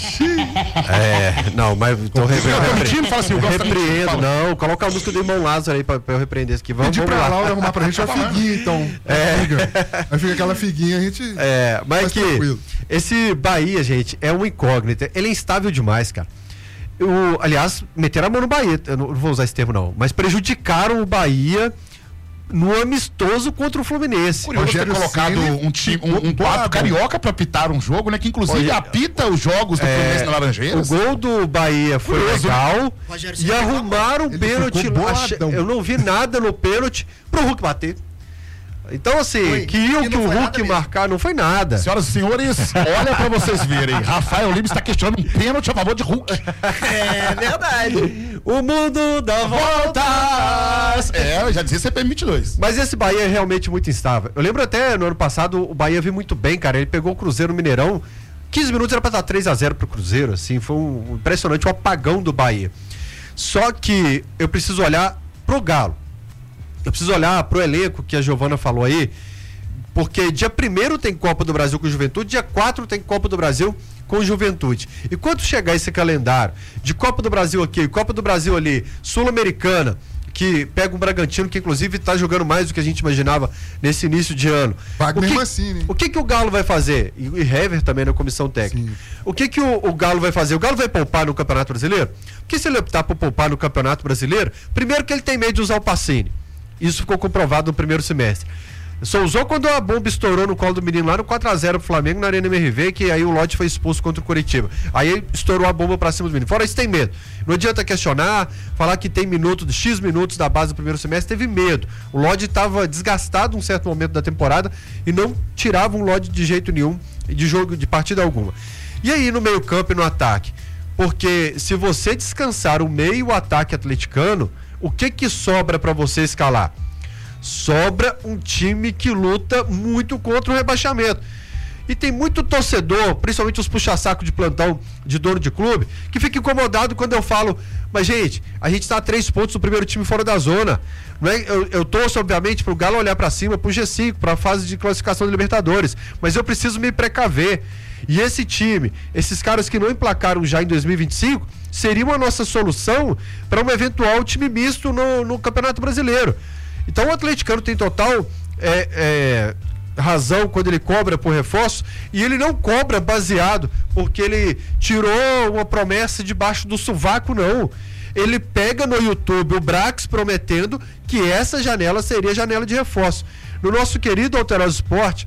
Não, mas tô repreendendo, não, coloca a música do irmão Lázaro aí pra eu repreender isso aqui. Vamos pra lá. Laura arrumar pra gente uma figuinha, então. Aí fica aquela figuinha, a gente. Mas que tranquilo. esse Bahia, gente, é uma incógnita. Ele é instável demais, cara. Aliás, meteram a mão no Bahia, eu não vou usar esse termo não, mas prejudicaram o Bahia no amistoso contra o Fluminense. Curioso ter colocado um quadro carioca pra apitar um jogo, né? Que inclusive apita os jogos do Fluminense na Laranjeiras. O gol do Bahia foi legal, e arrumaram um pênalti. Eu não vi nada no pênalti pro Hulk bater. Então, assim, que o Hulk marcar não foi nada. Senhoras e senhores, olha pra vocês verem. Rafael Lima está questionando um pênalti a favor de Hulk. É verdade. O mundo dá voltas. Eu já dizia CPM 22. Mas esse Bahia é realmente muito instável. Eu lembro até no ano passado, o Bahia veio muito bem, cara. Ele pegou o Cruzeiro no Mineirão. 15 minutos era pra dar 3-0 pro Cruzeiro, assim. Foi um impressionante, um apagão do Bahia. Só que eu preciso olhar pro Galo. Eu preciso olhar pro elenco que a Giovana falou aí, porque dia 1º tem Copa do Brasil com o Juventude, dia 4 tem Copa do Brasil com o Juventude. E quando chegar esse calendário de Copa do Brasil aqui, Copa do Brasil ali, Sul-Americana, que pega um Bragantino que inclusive está jogando mais do que a gente imaginava nesse início de ano. O que o Galo vai fazer? E Hever também na comissão técnica. Sim. O que o Galo vai fazer? O Galo vai poupar no Campeonato Brasileiro? Porque se ele optar por poupar no Campeonato Brasileiro, primeiro que ele tem medo de usar o Pacini. Isso ficou comprovado no primeiro semestre. Só usou quando a bomba estourou no colo do menino lá no 4-0 pro Flamengo na Arena MRV, que aí o Lodge foi expulso contra o Curitiba. Aí estourou a bomba pra cima do menino. Fora isso, tem medo. Não adianta questionar, falar que tem X minutos da base do primeiro semestre, teve medo. O Lodge estava desgastado em um certo momento da temporada e não tirava um Lodge de jeito nenhum, de jogo, de partida alguma. E aí no meio campo e no ataque? Porque se você descansar o meio e o ataque atleticano, o que sobra para você escalar? Sobra um time que luta muito contra o rebaixamento. E tem muito torcedor, principalmente os puxa-saco de plantão de dono de clube, que fica incomodado quando eu falo, mas gente, a gente tá a 3 pontos do primeiro time fora da zona. Não é? Eu torço, obviamente, pro Galo olhar para cima, pro G5, pra fase de classificação da Libertadores, mas eu preciso me precaver. E esse time, esses caras que não emplacaram já em 2025, seriam a nossa solução para um eventual time misto no Campeonato Brasileiro. Então o atleticano tem total razão quando ele cobra por reforço, e ele não cobra baseado porque ele tirou uma promessa debaixo do sovaco, não. Ele pega no YouTube o Brax prometendo que essa janela seria a janela de reforço. No nosso querido Alterosa Esporte,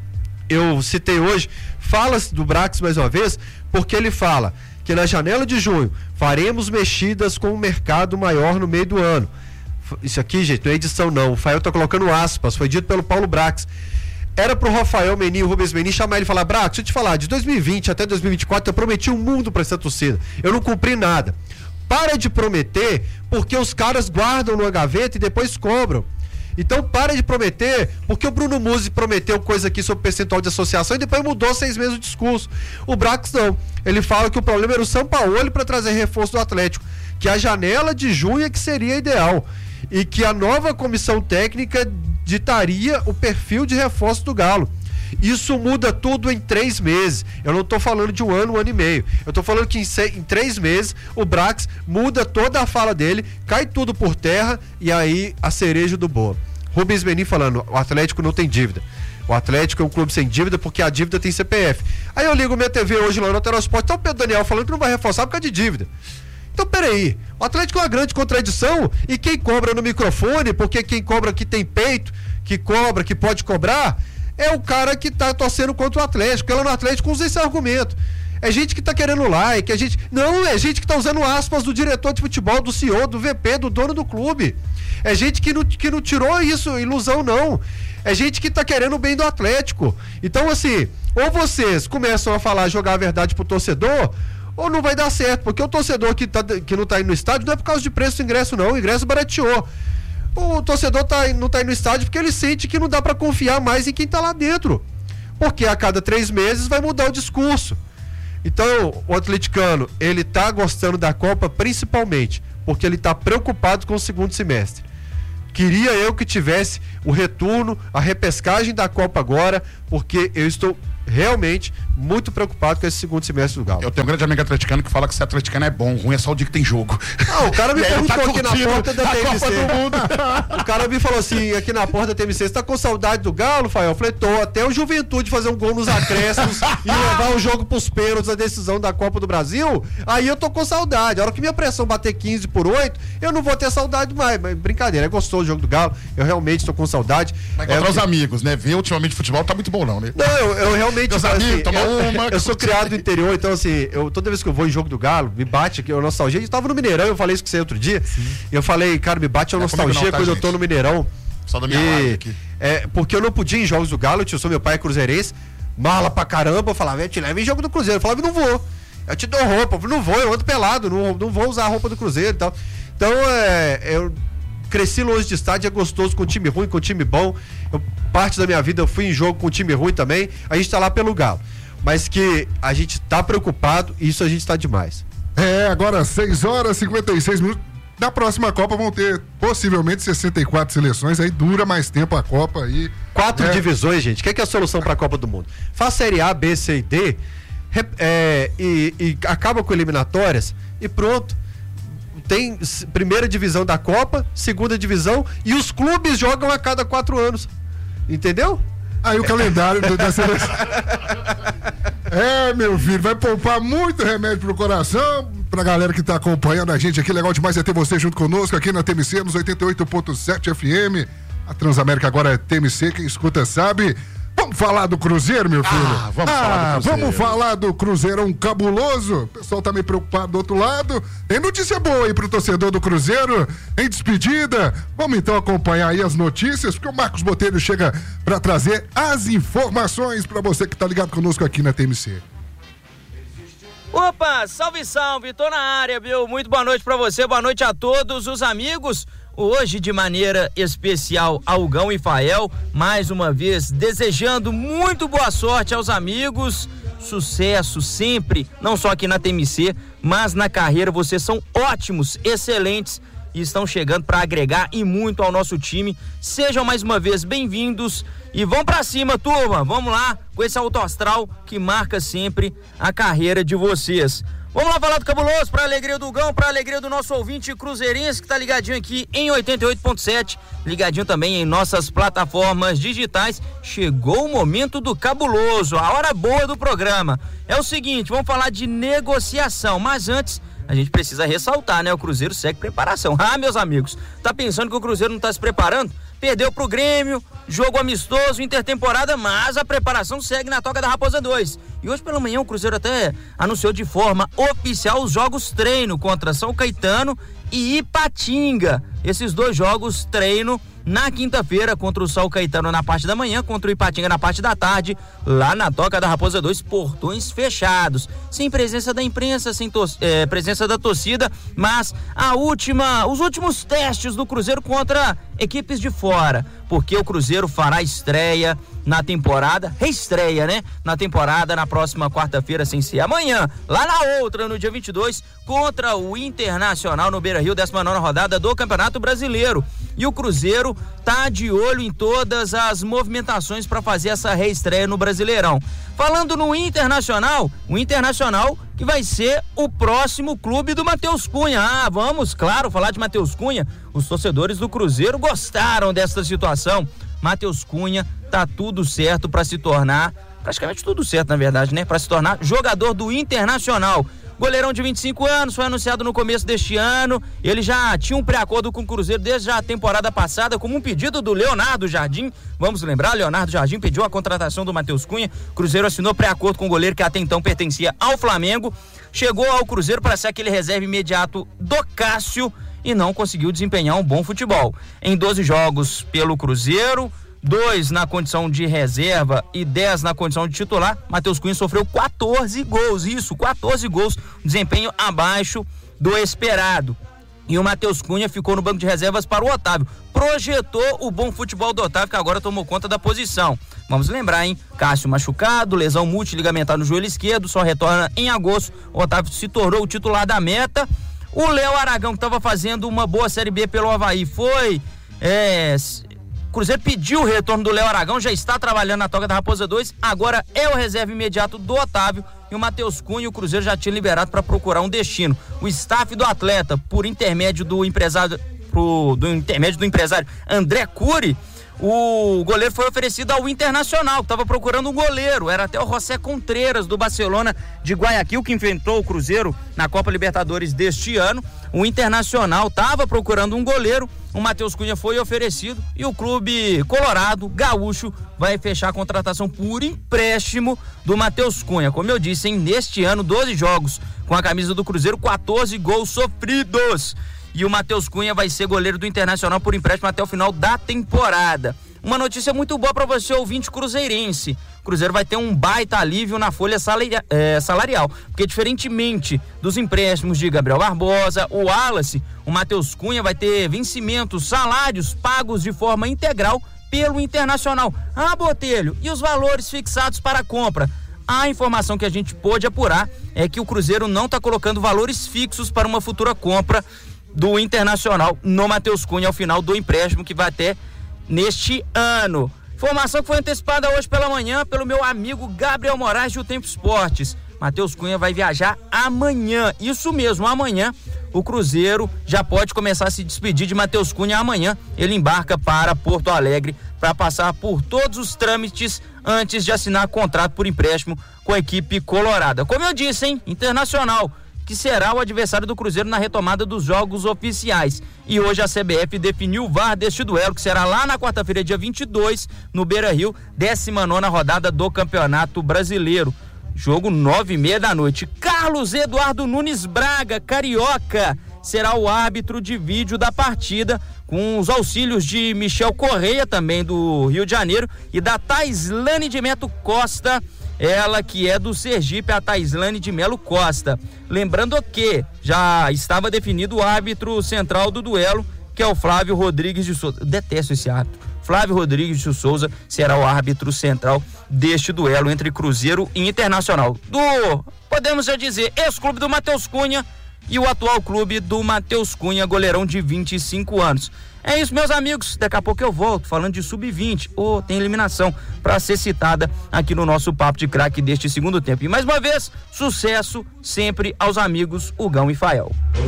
eu citei hoje, fala-se do Brax mais uma vez, porque ele fala que na janela de junho faremos mexidas com o mercado maior no meio do ano. Isso aqui, gente, não é edição não, o Fael tá colocando aspas, foi dito pelo Paulo Brax. Era pro Rafael Meni, o Rubens Meni, chamar ele e falar: Brax, deixa eu te falar, de 2020 até 2024 eu prometi um mundo pra essa torcida, eu não cumpri nada. Para de prometer, porque os caras guardam numa gaveta e depois cobram. Então para de prometer, porque o Bruno Musi prometeu coisa aqui sobre percentual de associação e depois mudou 6 meses o discurso. O Brax não, ele fala que o problema era o Sampaoli para trazer reforço do Atlético, que a janela de junho é que seria ideal e que a nova comissão técnica ditaria o perfil de reforço do Galo. Isso muda tudo em 3 meses. Eu não estou falando de um ano e meio. Eu estou falando que em 3 meses o Brax muda toda a fala dele, cai tudo por terra e aí a cereja do bolo. Rubens Meni falando: o Atlético não tem dívida. O Atlético é um clube sem dívida porque a dívida tem CPF. Aí eu ligo minha TV hoje lá no Alterosport, tá o Pedro Daniel falando que não vai reforçar por causa de dívida. Então peraí, o Atlético é uma grande contradição e quem cobra no microfone, porque quem cobra que tem peito, que cobra, que pode cobrar, é o cara que tá torcendo contra o Atlético. Ela no Atlético usa esse argumento. É gente que tá querendo like, é gente que tá usando aspas do diretor de futebol, do CEO, do VP, do dono do clube. É gente que não tirou isso, ilusão não. É gente que tá querendo o bem do Atlético. Então assim, ou vocês começam a falar, jogar a verdade pro torcedor, ou não vai dar certo, porque o torcedor que não tá indo no estádio não é por causa de preço do ingresso não, o ingresso barateou. O torcedor não tá indo no estádio porque ele sente que não dá para confiar mais em quem tá lá dentro, porque a cada 3 meses vai mudar o discurso. Então o atleticano, ele tá gostando da Copa principalmente porque ele tá preocupado com o segundo semestre. Queria eu que tivesse o retorno, a repescagem da Copa agora, porque eu estou realmente muito preocupado com esse segundo semestre do Galo. Eu tenho um grande amigo atleticano que fala que ser atleticano é bom, ruim é só o dia que tem jogo. O cara me perguntou aqui na porta da TMC. Copa do Mundo. O cara me falou assim, aqui na porta da TMC, você tá com saudade do Galo, Fael? Eu falei, tô, até o Juventude fazer um gol nos acréscimos e levar o jogo pros pênaltis, a decisão da Copa do Brasil, aí eu tô com saudade. A hora que minha pressão bater 15/8, eu não vou ter saudade mais. Mas brincadeira, é gostoso o jogo do Galo, eu realmente tô com saudade. Vai encontrar os amigos, né? Ver ultimamente futebol tá muito bom não, né? Não, eu realmente... Meus amigos, toma uma... Eu sou criado no interior, então assim, toda vez que eu vou em jogo do Galo, me bate aqui a nostalgia. A gente tava no Mineirão, eu falei isso com você outro dia. Sim. E eu falei, cara, me bate a nostalgia quando eu tô no Mineirão. Só da minha live aqui. Porque eu não podia ir em jogos do Galo, eu sou meu pai é cruzeirense, mala pra caramba, eu falava, eu te levo em jogo do Cruzeiro. Eu falava, não vou. Eu te dou roupa, eu não vou, eu ando pelado, não vou usar a roupa do Cruzeiro e tal. Então, eu cresci longe de estádio, é gostoso com time ruim, com time bom. Parte da minha vida eu fui em jogo com time ruim também. A gente tá lá pelo Galo. Mas que a gente tá preocupado, isso a gente tá demais. Agora 6h56. Na próxima Copa vão ter possivelmente 64 seleções, aí dura mais tempo a Copa aí. 4 divisões, gente. O que é a solução para a Copa do Mundo? Faz Série A, B, C e D e acaba com eliminatórias e pronto. Tem primeira divisão da Copa, segunda divisão e os clubes jogam a cada 4 anos. Entendeu? Aí o calendário da seleção. Meu filho, vai poupar muito remédio pro coração. Pra galera que tá acompanhando a gente aqui, legal demais é ter você junto conosco aqui na TMC, nos 88.7 FM. A Transamérica agora é TMC, quem escuta sabe. Vamos falar do Cruzeiro, meu filho? Vamos falar do Cruzeirão cabuloso. O pessoal tá meio preocupado do outro lado. Tem notícia boa aí pro torcedor do Cruzeiro, em despedida. Vamos então acompanhar aí as notícias, porque o Marcos Botelho chega pra trazer as informações pra você que tá ligado conosco aqui na TMC. Opa, salve, salve, tô na área, viu? Muito boa noite pra você, boa noite a todos os amigos. Hoje, de maneira especial, Algão e Fael, mais uma vez, desejando muito boa sorte aos amigos, sucesso sempre, não só aqui na TMC, mas na carreira, vocês são ótimos, excelentes e estão chegando para agregar e muito ao nosso time. Sejam mais uma vez bem-vindos e vão pra cima, turma, vamos lá, com esse alto astral que marca sempre a carreira de vocês. Vamos lá falar do cabuloso, pra alegria do Gão, pra alegria do nosso ouvinte cruzeirense que tá ligadinho aqui em 88.7, ligadinho também em nossas plataformas digitais. Chegou o momento do cabuloso, a hora boa do programa. É o seguinte, vamos falar de negociação, mas antes a gente precisa ressaltar, né? O Cruzeiro segue preparação. Meus amigos, tá pensando que o Cruzeiro não tá se preparando? Perdeu pro Grêmio, jogo amistoso, intertemporada, mas a preparação segue na Toca da Raposa 2. E hoje pela manhã o Cruzeiro até anunciou de forma oficial os jogos treino contra São Caetano e Ipatinga. Esses 2 jogos treino na quinta-feira contra o São Caetano na parte da manhã, contra o Ipatinga na parte da tarde, lá na Toca da Raposa 2, portões fechados, sem presença da imprensa, sem presença da torcida, mas os últimos testes do Cruzeiro contra equipes de fora, porque o Cruzeiro fará estreia na temporada, reestreia, né? Na temporada, na próxima quarta-feira, sem ser amanhã, lá na outra, no dia 22, contra o Internacional no Beira-Rio, 19ª rodada do Campeonato Brasileiro. E o Cruzeiro tá de olho em todas as movimentações para fazer essa reestreia no Brasileirão. Falando no Internacional, o Internacional que vai ser o próximo clube do Matheus Cunha. Vamos, claro, falar de Matheus Cunha. Os torcedores do Cruzeiro gostaram dessa situação. Matheus Cunha tá tudo certo para se tornar, praticamente tudo certo na verdade, né? Para se tornar jogador do Internacional. Goleirão de 25 anos, foi anunciado no começo deste ano. Ele já tinha um pré-acordo com o Cruzeiro desde a temporada passada, como um pedido do Leonardo Jardim. Vamos lembrar, Leonardo Jardim pediu a contratação do Matheus Cunha. Cruzeiro assinou pré-acordo com o goleiro que até então pertencia ao Flamengo. Chegou ao Cruzeiro para ser aquele reserva imediato do Cássio e não conseguiu desempenhar um bom futebol. Em 12 jogos pelo Cruzeiro, 2 na condição de reserva e 10 na condição de titular, Matheus Cunha sofreu 14 gols, 14 gols, desempenho abaixo do esperado. E o Matheus Cunha ficou no banco de reservas para o Otávio. Projetou o bom futebol do Otávio, que agora tomou conta da posição. Vamos lembrar, hein? Cássio machucado, lesão multiligamentar no joelho esquerdo, só retorna em agosto. O Otávio se tornou o titular da meta. O Léo Aragão, que estava fazendo uma boa Série B pelo Avaí, foi Cruzeiro pediu o retorno do Léo Aragão, já está trabalhando na Toca da Raposa 2, agora é o reserva imediato do Otávio, e o Matheus Cunha, o Cruzeiro já tinha liberado para procurar um destino. O staff do atleta, por intermédio do empresário, André Cury, o goleiro foi oferecido ao Internacional, que estava procurando um goleiro. Era até o José Contreras, do Barcelona de Guayaquil, que enfrentou o Cruzeiro na Copa Libertadores deste ano. O Internacional estava procurando um goleiro, o Matheus Cunha foi oferecido e o clube colorado, gaúcho, vai fechar a contratação por empréstimo do Matheus Cunha. Como eu disse, neste ano, 12 jogos com a camisa do Cruzeiro, 14 gols sofridos. E o Matheus Cunha vai ser goleiro do Internacional por empréstimo até o final da temporada. Uma notícia muito boa para você, ouvinte cruzeirense. O Cruzeiro vai ter um baita alívio na folha salarial, porque diferentemente dos empréstimos de Gabriel Barbosa, o Wallace, o Matheus Cunha vai ter vencimentos, salários pagos de forma integral pelo Internacional. Ah, Botelho, e os valores fixados para a compra? A informação que a gente pôde apurar é que o Cruzeiro não está colocando valores fixos para uma futura compra do Internacional no Matheus Cunha ao final do empréstimo que vai até neste ano. Informação que foi antecipada hoje pela manhã pelo meu amigo Gabriel Moraes de O Tempo Esportes. Matheus Cunha vai viajar amanhã, isso mesmo, amanhã. O Cruzeiro já pode começar a se despedir de Matheus Cunha amanhã. Ele embarca para Porto Alegre para passar por todos os trâmites antes de assinar contrato por empréstimo com a equipe colorada. Como eu disse, Internacional, que será o adversário do Cruzeiro na retomada dos jogos oficiais. E hoje a CBF definiu o VAR deste duelo, que será lá na quarta-feira, dia 22, no Beira-Rio, 19ª rodada do Campeonato Brasileiro. Jogo 9h30 da noite. Carlos Eduardo Nunes Braga, carioca, será o árbitro de vídeo da partida, com os auxílios de Michel Correia, também do Rio de Janeiro, e da Taislane de Melo Costa, ela que é do Sergipe, a Taislane de Melo Costa. Lembrando que já estava definido o árbitro central do duelo, que é o Flávio Rodrigues de Souza. Eu detesto esse árbitro. Flávio Rodrigues de Souza será o árbitro central deste duelo entre Cruzeiro e Internacional. Podemos já dizer, ex-clube do Matheus Cunha e o atual clube do Matheus Cunha, goleirão de 25 anos. É isso, meus amigos, daqui a pouco eu volto falando de sub-20, tem eliminação para ser citada aqui no nosso Papo de Craque deste segundo tempo. E mais uma vez, sucesso sempre aos amigos Hugão e Fael.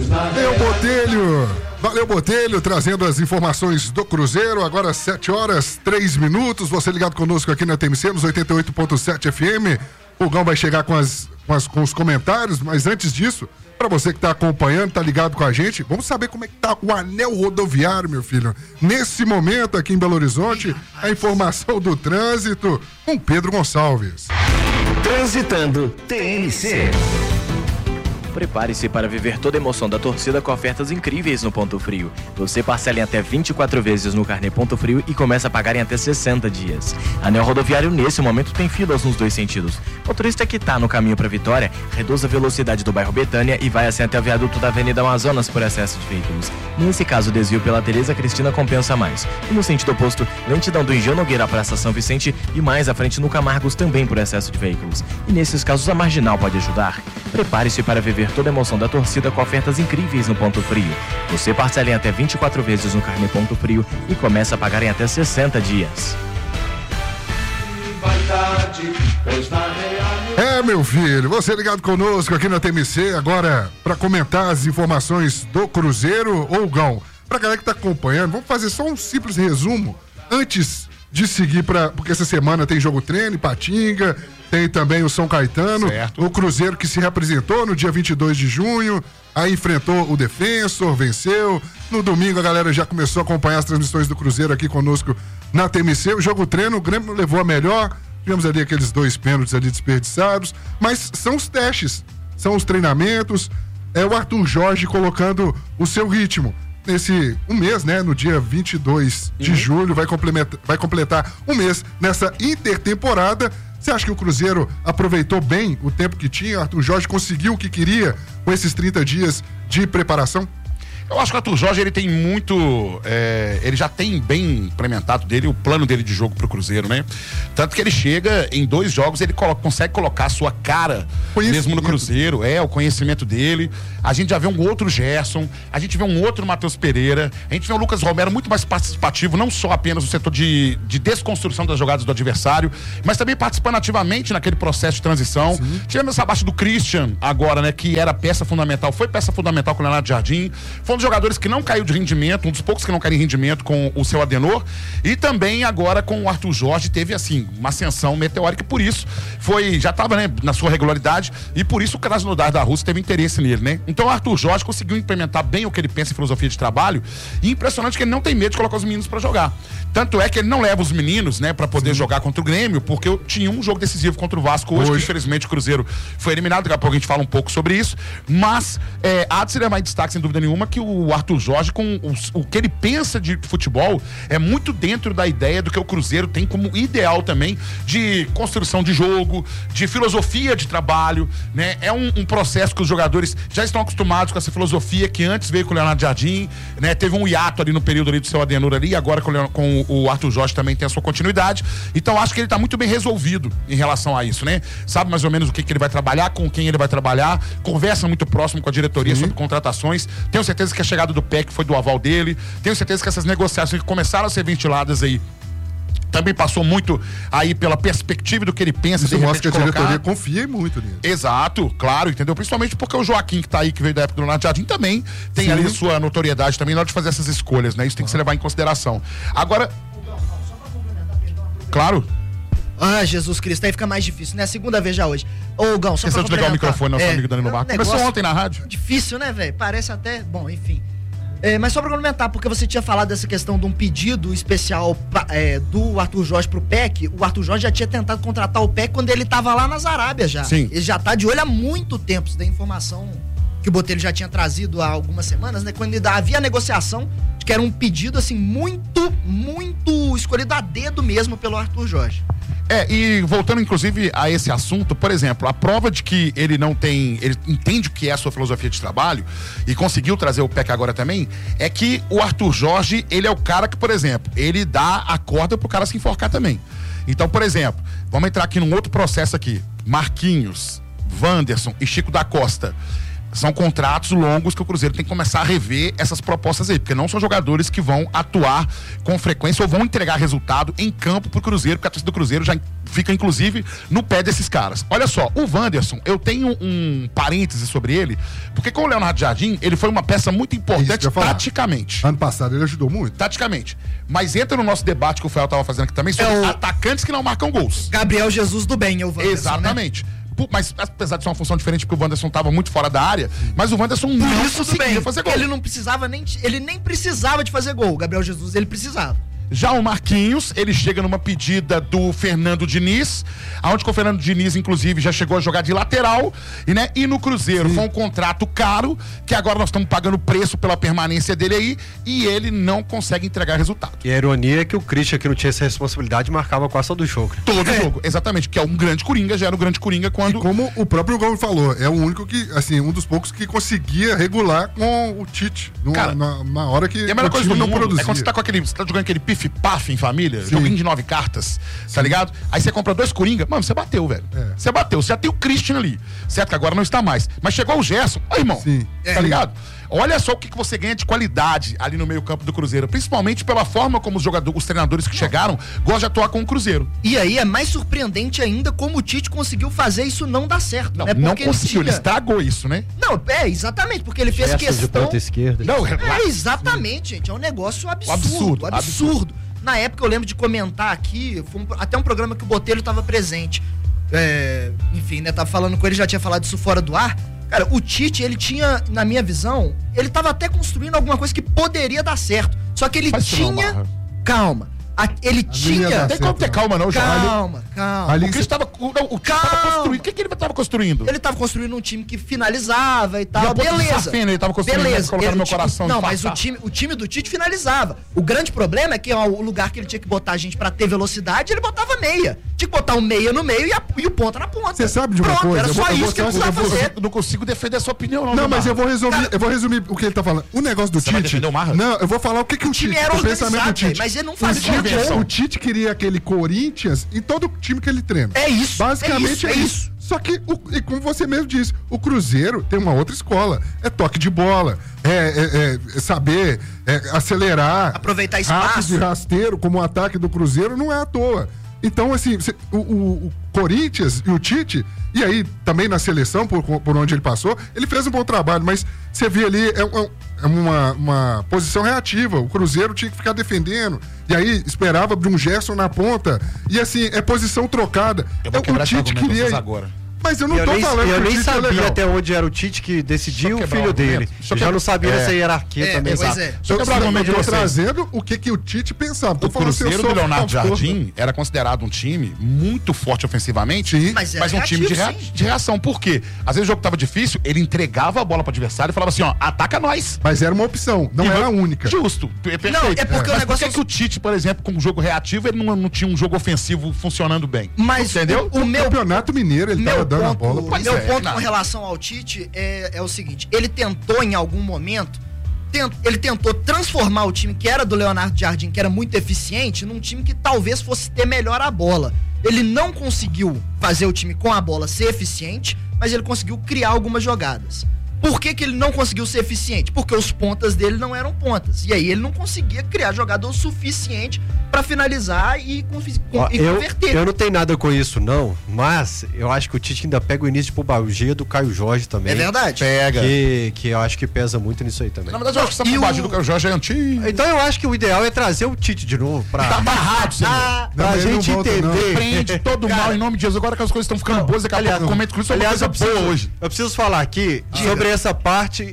Valeu, Botelho, trazendo as informações do Cruzeiro, agora 7h03, você ligado conosco aqui na TMC, nos 88.7 FM, o Hugão vai chegar com os comentários, mas antes disso, para você que tá acompanhando, tá ligado com a gente, vamos saber como é que tá o anel rodoviário, meu filho. Nesse momento aqui em Belo Horizonte, a informação do trânsito com Pedro Gonçalves. Transitando TMC. Prepare-se para viver toda a emoção da torcida com ofertas incríveis no Ponto Frio. Você parcela em até 24 vezes no carnê Ponto Frio e começa a pagar em até 60 dias. Anel rodoviário nesse momento tem filas nos dois sentidos. Motorista que está no caminho para Vitória, reduza a velocidade do bairro Betânia e vai assim até o viaduto da Avenida Amazonas por excesso de veículos. Nesse caso, o desvio pela Tereza Cristina compensa mais. E no sentido oposto, lentidão do Engenho Nogueira para a Estação Vicente e mais à frente no Camargos também por excesso de veículos. E nesses casos, a Marginal pode ajudar. Prepare-se para viver toda a emoção da torcida com ofertas incríveis no Ponto Frio. Você parcela em até 24 vezes no carnê Ponto Frio e começa a pagar em até 60 dias. Meu filho, você ligado conosco aqui na TMC, agora para comentar as informações do Cruzeiro. Ou Gão, pra galera que tá acompanhando, vamos fazer só um simples resumo antes de seguir porque essa semana tem jogo treino, Ipatinga, tem também o São Caetano, certo. O Cruzeiro que se representou no dia 22 de junho, aí enfrentou o Defensor, venceu. No domingo a galera já começou a acompanhar as transmissões do Cruzeiro aqui conosco na TMC. O jogo treino, o Grêmio levou a melhor, tivemos ali aqueles 2 pênaltis ali desperdiçados, mas são os testes, são os treinamentos, o Arthur Jorge colocando o seu ritmo. Nesse mês, né? No dia 22 de julho, vai completar um mês nessa intertemporada. Você acha que o Cruzeiro aproveitou bem o tempo que tinha? Arthur Jorge conseguiu o que queria com esses 30 dias de preparação? Eu acho que o Arthur Jorge, ele tem muito... ele já tem bem implementado dele, o plano dele de jogo pro Cruzeiro, né? Tanto que ele chega, em 2 jogos, ele consegue colocar a sua cara mesmo no Cruzeiro. O conhecimento dele. A gente já vê um outro Gerson, a gente vê um outro Matheus Pereira, a gente vê o Lucas Romero muito mais participativo, não só apenas no setor de desconstrução das jogadas do adversário, mas também participando ativamente naquele processo de transição. Sim. Tivemos abaixo do Christian agora, né? Que era peça fundamental, foi peça fundamental com o Leonardo Jardim. Foi um dos jogadores que não caiu de rendimento, um dos poucos que não caiu de rendimento com o seu Adenor. E também agora com o Arthur Jorge teve, assim, uma ascensão meteórica, por isso já estava, né, na sua regularidade, e por isso o Krasnodar da Rússia teve interesse nele, né? Então o Arthur Jorge conseguiu implementar bem o que ele pensa em filosofia de trabalho, e impressionante que ele não tem medo de colocar os meninos para jogar. Tanto é que ele não leva os meninos, né, para poder jogar contra o Grêmio, porque tinha um jogo decisivo contra o Vasco hoje, que infelizmente o Cruzeiro foi eliminado. Daqui a pouco a gente fala um pouco sobre isso, mas há de se levar em destaque, sem dúvida nenhuma, que o Arthur Jorge, com o que ele pensa de futebol, é muito dentro da ideia do que o Cruzeiro tem como ideal também de construção de jogo, de filosofia de trabalho, né? É um processo que os jogadores já estão acostumados com essa filosofia que antes veio com o Leonardo Jardim, né? Teve um hiato ali no período ali do seu Adenor ali, agora com o Arthur Jorge também tem a sua continuidade. Então acho que ele tá muito bem resolvido em relação a isso, né? Sabe mais ou menos o que ele vai trabalhar, com quem ele vai trabalhar, conversa muito próximo com a diretoria sobre contratações. Tenho certeza que a chegada do PEC foi do aval dele. Tenho certeza que essas negociações que começaram a ser ventiladas aí também passou muito aí pela perspectiva do que ele pensa. Isso mostra que a diretoria confia muito nisso. Exato, claro, entendeu? Principalmente porque o Joaquim, que tá aí, que veio da época do Leonardo Jardim, também tem ali sua notoriedade também na hora de fazer essas escolhas, né? Isso tem que se levar em consideração. Agora... Claro. Ah, Jesus Cristo, aí fica mais difícil, né? A segunda vez já hoje. Ô, Gão, só pra de ligar o microfone, nosso amigo Danilo Marcos. Começou ontem na rádio. Difícil, né, velho? Parece até... Bom, enfim. Mas só pra complementar, porque você tinha falado dessa questão de um pedido especial do Arthur Jorge pro PEC. O Arthur Jorge já tinha tentado contratar o PEC quando ele tava lá nas Arábias já. Sim. Ele já tá de olho há muito tempo. Isso da informação que o Botelho já tinha trazido há algumas semanas, né? Quando havia a negociação, que era um pedido, assim, muito escolhido a dedo mesmo pelo Arthur Jorge. E voltando inclusive a esse assunto, por exemplo, a prova de que ele entende o que é a sua filosofia de trabalho e conseguiu trazer o PEC agora também, é que o Arthur Jorge, ele é o cara que, por exemplo, ele dá a corda pro cara se enforcar também. Então, por exemplo, vamos entrar aqui num outro processo aqui. Marquinhos, Wanderson e Chico da Costa. São contratos longos que o Cruzeiro tem que começar a rever essas propostas aí, porque não são jogadores que vão atuar com frequência ou vão entregar resultado em campo pro Cruzeiro, porque a torcida do Cruzeiro já fica, inclusive, no pé desses caras. Olha só, o Wanderson, eu tenho um parêntese sobre ele, porque com o Leonardo Jardim, ele foi uma peça muito importante taticamente. Ano passado ele ajudou muito. Taticamente. Mas entra no nosso debate que o Fael tava fazendo aqui também sobre atacantes que não marcam gols. Gabriel Jesus do bem, o Wanderson, exatamente. Né? Mas apesar de ser uma função diferente, porque o Wanderson estava muito fora da área, mas o Wanderson não conseguia fazer gol. Ele não precisava ele nem precisava de fazer gol. O Gabriel Jesus, ele precisava. Já o Marquinhos, ele chega numa pedida do Fernando Diniz, aonde o Fernando Diniz, inclusive, já chegou a jogar de lateral, e no Cruzeiro foi um contrato caro, que agora nós estamos pagando preço pela permanência dele aí, e ele não consegue entregar resultado. E a ironia é que o Christian, que não tinha essa responsabilidade, marcava quase todo jogo. Todo jogo, exatamente, que é um grande coringa, já era um grande coringa quando... E como o próprio Gomes falou, é o único que, assim, um dos poucos que conseguia regular com o Tite, na hora que a melhor coisa do não mundo produzia. é quando você tá jogando aquele pif-paf em família, joguinho de 9 cartas, tá ligado? Aí você compra 2 coringa, mano, você bateu, velho. Você bateu, você já tem o Christian ali, certo? Que agora não está mais. Mas chegou o Gerson, aí, irmão, tá ligado? Olha só o que você ganha de qualidade ali no meio campo do Cruzeiro, principalmente pela forma como os treinadores que chegaram gostam de atuar com o Cruzeiro. E aí é mais surpreendente ainda como o Tite conseguiu fazer isso não dar certo. Não conseguiu, ele estragou isso, né? Não, exatamente, porque ele fez questão... de ponta esquerda. Exatamente, gente, é um negócio absurdo. Na época eu lembro de comentar aqui, foi até um programa que o Botelho estava presente. Enfim, né, tava falando com ele, já tinha falado isso fora do ar. Cara, o Tite, ele tinha, na minha visão, ele tava até construindo alguma coisa que poderia dar certo. Só que ele tinha... Calma. Ele tinha... Não tem como ter calma, não, Calma. O Cristo tava construindo. O que ele tava construindo? Ele tava construindo um time que finalizava e tal. Beleza. Ele tava construindo, colocando no meu coração. Não, mas o time do Tite finalizava. O grande problema é que o lugar que ele tinha que botar a gente pra ter velocidade, ele botava meia. Tinha que botar um meia no meio e o ponta na ponta. Você sabe de uma coisa? Era só isso que ele precisava fazer. Não consigo defender a sua opinião, não. Mas eu vou resumir o que ele tá falando. O negócio do Tite. Não, eu vou falar o que o Tite. Era o pensamento do Tite. Mas ele não faz o Tite queria aquele Corinthians em todo time que ele treina. É isso. Basicamente é isso. Só que, e como você mesmo disse, o Cruzeiro tem uma outra escola. É toque de bola, saber acelerar. Aproveitar espaço. Rápido e rasteiro, como o ataque do Cruzeiro, não é à toa. Então, assim, o Corinthians e o Tite, e aí também na seleção, por onde ele passou, ele fez um bom trabalho, mas você vê ali, é uma posição reativa. O Cruzeiro tinha que ficar defendendo, e aí esperava de um Gerson na ponta, e assim, é posição trocada. O Tite queria... agora. Mas eu não tô falando eu nem sabia até onde era o Tite que decidiu o filho dele. Eu já não sabia essa hierarquia também. Exato. Eu tô trazendo o que o Tite pensava. O Cruzeiro do Leonardo Jardim era considerado um time muito forte ofensivamente, mas um time de reação. Por quê? Às vezes o jogo tava difícil, ele entregava a bola pro adversário e falava assim, ó, ataca nós. Mas era uma opção, não era a única. Justo. Perfeito. Não, é porque o negócio é que o Tite, por exemplo, com um jogo reativo, ele não tinha um jogo ofensivo funcionando bem. Mas entendeu? O Campeonato Mineiro, ele tava dando a bola. Meu ponto com relação ao Tite é o seguinte: ele tentou em algum momento, ele tentou transformar o time que era do Leonardo Jardim, que era muito eficiente, num time que talvez fosse ter melhor a bola. Ele não conseguiu fazer o time com a bola ser eficiente, mas ele conseguiu criar algumas jogadas. Por que ele não conseguiu ser eficiente? Porque os pontas dele não eram pontas. E aí ele não conseguia criar jogador suficiente pra finalizar e converter. Eu não tenho nada com isso, não. Mas eu acho que o Tite ainda pega o início de pubalgia do Caio Jorge também. É verdade. Pega. Que eu acho que pesa muito nisso aí também. Na verdade, eu acho que essa pubalgia do Caio Jorge é antiga. Então eu acho que o ideal é trazer o Tite de novo pra... Tá amarrado, senhor. Pra gente entender. Prende todo mal em nome de Jesus. Agora que as coisas estão ficando boas, daqui a pouco eu comento com isso. Aliás, eu preciso falar aqui sobre essa parte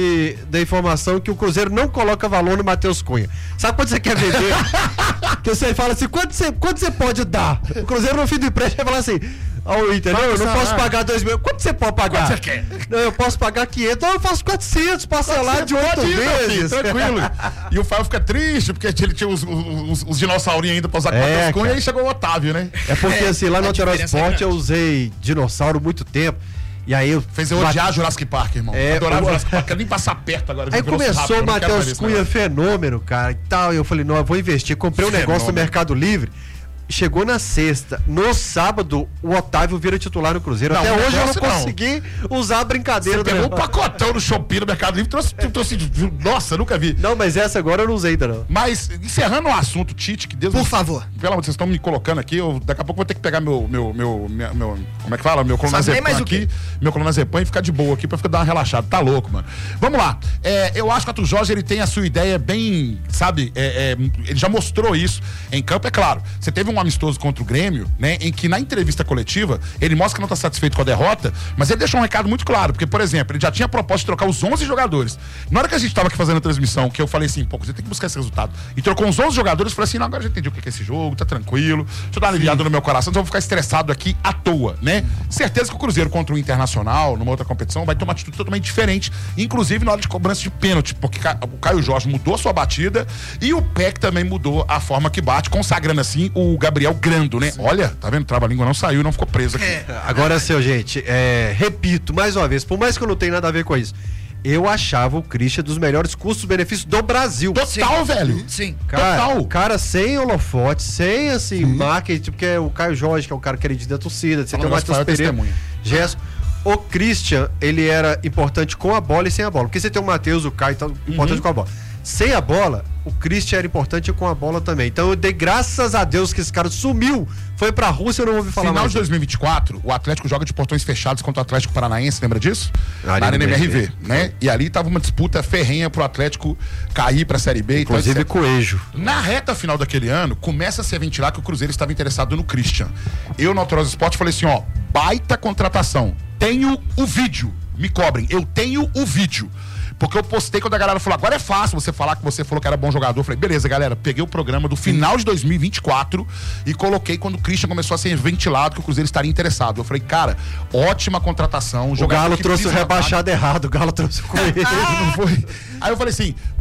da informação que o Cruzeiro não coloca valor no Matheus Cunha. Sabe quando você quer vender? Que você fala assim, quanto você pode dar? O Cruzeiro no fim do empréstimo vai falar assim, entendeu? Eu não posso pagar 2 mil. Quanto você pode pagar? Quanto você quer? Não, eu posso pagar 500. Não, eu faço 400, parcelar de 8 vezes. Tranquilo. E o Fábio fica triste, porque ele tinha os dinossaurinhos ainda pra usar com o Matheus Cunha, e aí chegou o Otávio, né? É porque assim, lá no Alteró Esporte eu usei dinossauro muito tempo. E aí eu fez eu odiar Jurassic Park, irmão. Adorava Jurassic Park, nem passar perto agora. Aí começou o Matheus Cunha fenômeno, cara, e tal. E eu falei, não, eu vou investir. Comprei um negócio no Mercado Livre. Chegou na sexta. No sábado, o Otávio vira titular no Cruzeiro. Até hoje eu não consegui usar a brincadeira. Você pegou um pacotão no Shopee, no Mercado Livre, trouxe, nossa, nunca vi. Não, mas essa agora eu não usei ainda, não. Mas, encerrando o assunto, Tite, que Deus... Por favor. Pelo amor de Deus, vocês estão me colocando aqui, daqui a pouco eu vou ter que pegar meu como é que fala? Meu clonazepam aqui, meu clonazepam e ficar de boa aqui pra dar uma relaxada. Tá louco, mano. Vamos lá. Eu acho que o Arthur Jorge, ele tem a sua ideia bem, sabe, ele já mostrou isso em campo, é claro. Você teve um amistoso contra o Grêmio, né, em que na entrevista coletiva ele mostra que não tá satisfeito com a derrota, mas ele deixou um recado muito claro, porque, por exemplo, ele já tinha proposta de trocar os 11 jogadores. Na hora que a gente tava aqui fazendo a transmissão, que eu falei assim, pô, você tem que buscar esse resultado, e trocou uns 11 jogadores, eu falei assim, não, agora eu já entendi o que é esse jogo, tá tranquilo, deixa eu dar uma aliviada no meu coração, então eu vou ficar estressado aqui à toa, né? Certeza que o Cruzeiro contra o Internacional, numa outra competição, vai ter uma atitude totalmente diferente, inclusive na hora de cobrança de pênalti, porque o Caio Jorge mudou a sua batida e o PEC também mudou a forma que bate, consagrando assim o Gabriel Grando, né? Sim. Olha, tá vendo? Trava-língua não saiu, não ficou preso aqui. Agora, gente, repito mais uma vez, por mais que eu não tenha nada a ver com isso, eu achava o Christian dos melhores custos-benefícios do Brasil. Total, velho. Sim. Cara, sem holofote, sem, assim, marketing, porque é o Caio Jorge, que é o cara querido da torcida, você tem o Matheus Pereira, Gerson. O Christian, ele era importante com a bola e sem a bola. Porque você tem o Matheus, o Caio, então, importante com a bola. Sem a bola, o Christian era importante com a bola também. Então eu dei graças a Deus que esse cara sumiu, foi pra Rússia, eu não ouvi falar mais. Final de 2024, o Atlético joga de portões fechados contra o Atlético Paranaense, lembra disso? Na Arena MRV, né? E ali tava uma disputa ferrenha pro Atlético cair pra Série B. Inclusive Coelho. Na reta final daquele ano, começa a se ventilar que o Cruzeiro estava interessado no Christian. Eu, no Autorosa Esporte, falei assim, ó, baita contratação. Tenho o vídeo, me cobrem, eu tenho o vídeo. Porque eu postei quando a galera falou, agora é fácil você falar que você falou que era bom jogador. Eu falei, beleza, galera, peguei o programa do final de 2024 e coloquei quando o Christian começou a ser ventilado que o Cruzeiro estaria interessado. Eu falei, cara, ótima contratação. O Galo trouxe o rebaixado errado, o Galo trouxe o Coelho. Não foi. Aí eu falei assim,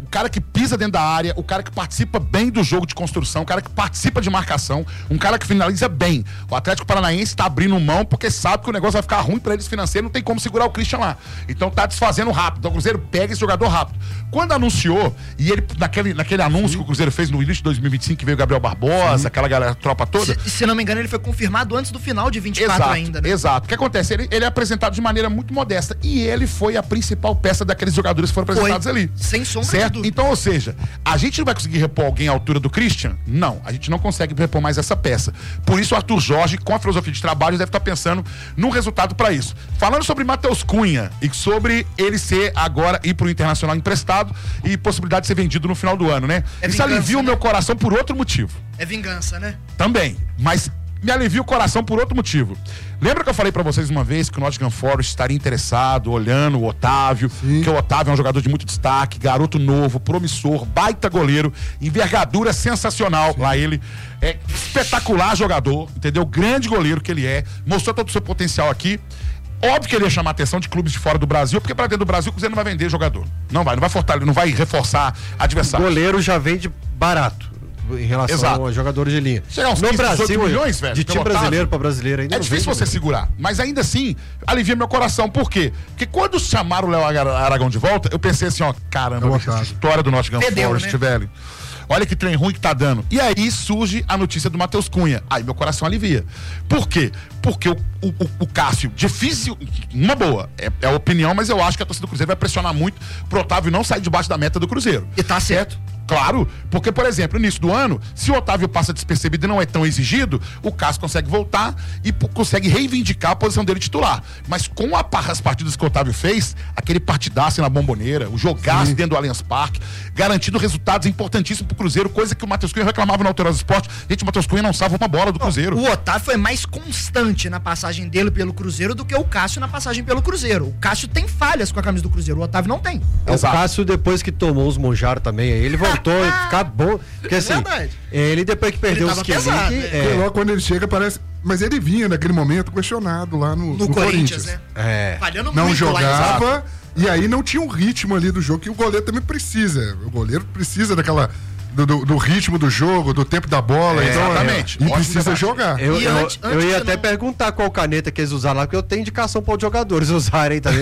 cara que pisa dentro da área, o cara que participa bem do jogo de construção, o cara que participa de marcação, um cara que finaliza bem. O Atlético Paranaense tá abrindo mão porque sabe que o negócio vai ficar ruim pra eles financeiro, não tem como segurar o Christian lá. Então tá desfazendo rápido. Então o Cruzeiro pega esse jogador rápido. Quando anunciou, e ele, naquele anúncio que o Cruzeiro fez no início de 2025, que veio o Gabriel Barbosa, aquela galera, tropa toda. Se não me engano, ele foi confirmado antes do final de 24 ainda, né? Exato. O que acontece? Ele é apresentado de maneira muito modesta. E ele foi a principal peça daqueles jogadores que foram apresentados ali. Sem sombra certo? de dúvida. Então, ou seja, a gente não vai conseguir repor alguém à altura do Christian? Não, a gente não consegue repor mais essa peça. Por isso, o Arthur Jorge, com a filosofia de trabalho, deve estar pensando num resultado para isso. Falando sobre Matheus Cunha e sobre ele ser agora ir pro Internacional emprestado e possibilidade de ser vendido no final do ano, né? Isso alivia o meu coração por outro motivo. É vingança, né? Também, mas me alivia o coração por outro motivo. Lembra que eu falei pra vocês uma vez que o Nottingham Forest estaria interessado, olhando o Otávio, que o Otávio é um jogador de muito destaque, garoto novo, promissor, baita goleiro, envergadura sensacional. Lá ele é espetacular jogador, entendeu? Grande goleiro que ele é, mostrou todo o seu potencial aqui. Óbvio que ele ia chamar a atenção de clubes de fora do Brasil, porque pra dentro do Brasil o Cruzeiro não vai vender jogador. Não vai fortalecer, não vai reforçar adversário. O goleiro já vende barato em relação aos jogadores de linha. No Brasil, milhões, velho, de time brasileiro para brasileiro ainda é difícil você segurar, mas ainda assim alivia meu coração. Por quê? Porque quando chamaram o Léo Aragão de volta, eu pensei assim, ó, caramba, essa história do Nottingham Forest, velho. Olha que trem ruim que tá dando. E aí surge a notícia do Matheus Cunha. Aí meu coração alivia. Por quê? Porque o Cássio, difícil, uma boa, é a opinião, mas eu acho que a torcida do Cruzeiro vai pressionar muito pro Otávio não sair debaixo da meta do Cruzeiro. E tá certo. Claro, porque, por exemplo, no início do ano, se o Otávio passa despercebido e não é tão exigido, o Cássio consegue voltar e consegue reivindicar a posição dele titular. Mas com as partidas que o Otávio fez, aquele partidaço na Bomboneira, o jogaço dentro do Allianz Parque, garantindo resultados importantíssimos pro Cruzeiro, coisa que o Matheus Cunha reclamava na Alterosa Esporte. Gente, o Matheus Cunha não salva uma bola do Cruzeiro. O Otávio foi mais constante na passagem dele pelo Cruzeiro do que o Cássio na passagem pelo Cruzeiro. O Cássio tem falhas com a camisa do Cruzeiro, o Otávio não tem. O Cássio, depois que tomou os Monjaro também, ele voltou a ficar bom. Porque assim, ele depois que perdeu os quilos. Logo quando ele chega, parece. Mas ele vinha naquele momento questionado lá no Corinthians, né? Falhando não muito jogava. Lá, e aí não tinha um ritmo ali do jogo que o goleiro também precisa. O goleiro precisa daquela. Do ritmo do jogo, do tempo da bola. Então, exatamente. E precisa jogar. Eu ia até perguntar qual caneta que eles usaram lá, porque eu tenho indicação para os jogadores usarem também.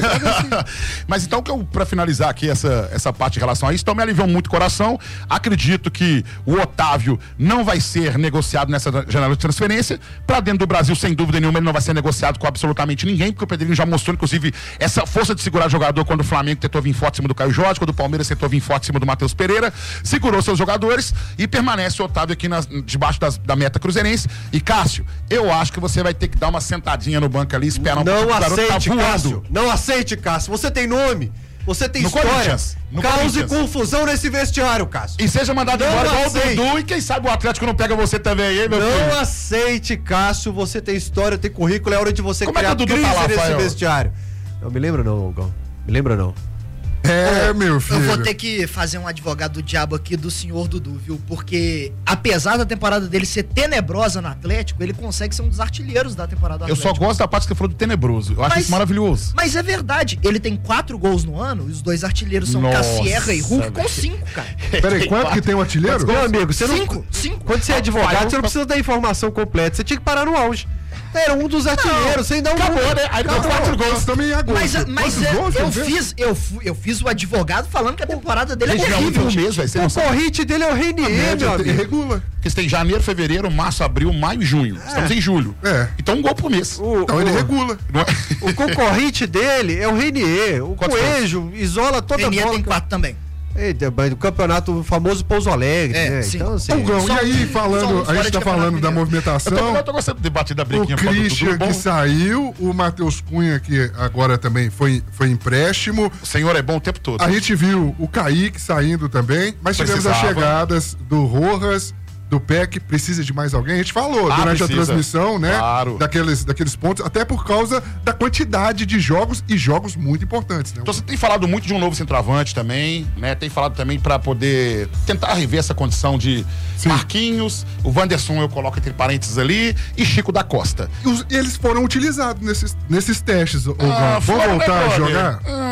Mas então, pra finalizar aqui essa parte em relação a isso, então me aliviou muito o coração. Acredito que o Otávio não vai ser negociado nessa janela de transferência. Pra dentro do Brasil, sem dúvida nenhuma, ele não vai ser negociado com absolutamente ninguém, porque o Pedrinho já mostrou, inclusive, essa força de segurar jogador quando o Flamengo tentou vir forte em cima do Caio Jorge, quando o Palmeiras tentou vir forte em cima do Matheus Pereira, segurou seus jogadores e permanece o Otávio aqui debaixo da meta cruzeirense. E Cássio, eu acho que você vai ter que dar uma sentadinha no banco ali, esperar não aceite, Cássio. Não aceite, Cássio. Você tem nome. Você tem história. Cause confusão nesse vestiário, Cássio. E seja mandado embora igual o Dudu, e quem sabe o Atlético não pega você também, hein, meu filho? Não aceite, Cássio. Você tem história, tem currículo. É hora de você criar crise nesse vestiário. Não me lembro não, Gão. Me lembra não. Meu filho. Eu vou ter que fazer um advogado do diabo aqui do senhor Dudu, viu? Porque, apesar da temporada dele ser tenebrosa no Atlético, ele consegue ser um dos artilheiros da temporada do Atlético. Eu só gosto da parte que você falou do tenebroso. Eu acho isso maravilhoso. Mas é verdade. Ele tem 4 gols no ano, e os 2 artilheiros são Cassierra e Hulk com 5, cara. Peraí, quanto que tem o artilheiro? Meu amigo, você não... 5. Quando você é advogado, você não precisa da informação completa. Você tinha que parar no auge. Era um dos artilheiros, sem dar um gol, né? Aí ele deu 4 gols também agora. Eu fiz o advogado falando que a temporada dele é horrível. O concorrente dele é o Renier, meu amigo. Regula. Porque você tem janeiro, fevereiro, março, abril, maio e junho. Estamos em julho. Então 1 gol por mês. Então ele regula. O concorrente dele é o Renier. O Coelho isola toda a bola. Renier tem 4 também. Do campeonato famoso Pouso Alegre, né? Sim. Então, assim, e aí, a gente tá falando da movimentação. Eu tô gostando de debater da brequinha. O Christian que saiu, o Matheus Cunha que agora também foi empréstimo. O senhor é bom o tempo todo. A gente viu o Kaique saindo também, mas tivemos as chegadas do Rojas, do PEC. Precisa de mais alguém? A gente falou durante a transmissão, né? Claro. Daqueles pontos, até por causa da quantidade de jogos e jogos muito importantes, né? Então você tem falado muito de um novo centroavante também, né? Tem falado também pra poder tentar rever essa condição de Marquinhos, o Wanderson eu coloco entre parênteses ali, e Chico da Costa. Eles foram utilizados nesses testes, vão voltar a jogar?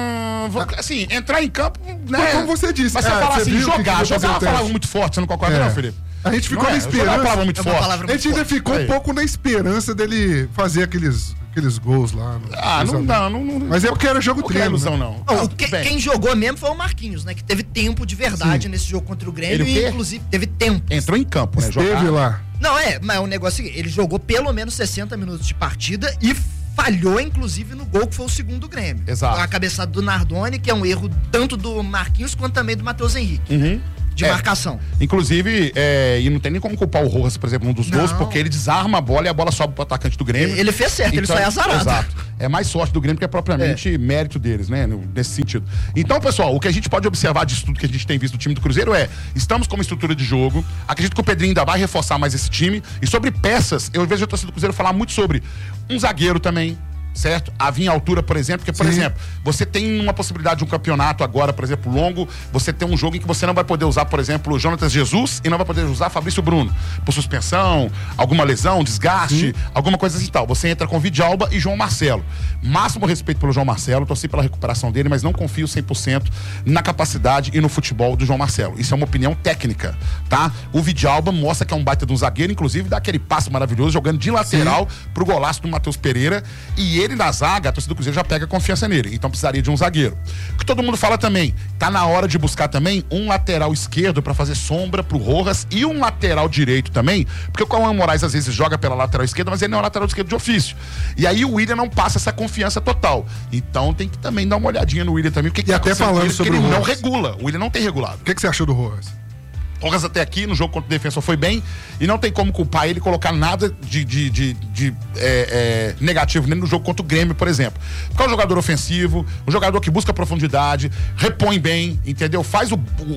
assim, entrar em campo, né? Como você disse. Mas você fala assim, jogar é uma palavra muito forte, você não concorda não, Felipe? A gente ficou na esperança. Muito forte. A gente ainda ficou um pouco na esperança dele fazer aqueles gols lá. Não. Mas é porque era jogo treino. Ilusão, não. Quem jogou mesmo foi o Marquinhos, né? Que teve tempo de verdade nesse jogo contra o Grêmio e, inclusive, teve tempo. Entrou em campo, né? Esteve lá. Não, mas o negócio é que ele jogou pelo menos 60 minutos de partida e falhou, inclusive, no gol que foi o segundo do Grêmio. Exato. A cabeçada do Nardoni, que é um erro tanto do Marquinhos quanto também do Matheus Henrique. De marcação. Inclusive, e não tem nem como culpar o Rojas, por exemplo, um dos gols, porque ele desarma a bola e a bola sobe pro atacante do Grêmio. Ele fez certo, ele só é azarado. Exato. É mais sorte do Grêmio que é propriamente mérito deles, né? Nesse sentido. Então, pessoal, o que a gente pode observar disso tudo que a gente tem visto do time do Cruzeiro estamos com uma estrutura de jogo, acredito que o Pedrinho ainda vai reforçar mais esse time, e sobre peças, eu vejo a torcida do Cruzeiro falar muito sobre um zagueiro também, certo? A vir à altura, por exemplo, porque, por exemplo, você tem uma possibilidade de um campeonato agora, por exemplo, longo, você tem um jogo em que você não vai poder usar, por exemplo, o Jonatas Jesus e não vai poder usar Fabrício Bruno, por suspensão, alguma lesão, desgaste, alguma coisa assim e tal. Você entra com Vidjalba e João Marcelo. Máximo respeito pelo João Marcelo, torci pela recuperação dele, mas não confio 100% na capacidade e no futebol do João Marcelo. Isso é uma opinião técnica, tá? O Vidjalba mostra que é um baita de um zagueiro, inclusive dá aquele passo maravilhoso, jogando de lateral pro golaço do Matheus Pereira, e ele na zaga, a torcida do Cruzeiro já pega confiança nele, então precisaria de um zagueiro. O que todo mundo fala também, tá na hora de buscar também um lateral esquerdo pra fazer sombra pro Rojas e um lateral direito também, porque o Cauã Moraes às vezes joga pela lateral esquerda, mas ele não é um lateral esquerdo de ofício. E aí o William não passa essa confiança total. Então tem que também dar uma olhadinha no William também, porque até falando sobre ele não regula, o William não tem regulado. O que você achou do Rojas? Rojas até aqui, no jogo contra o Defensor, foi bem, e não tem como culpar ele colocar nada de negativo nem no jogo contra o Grêmio, por exemplo. Porque é um jogador ofensivo, um jogador que busca profundidade, repõe bem, entendeu? Faz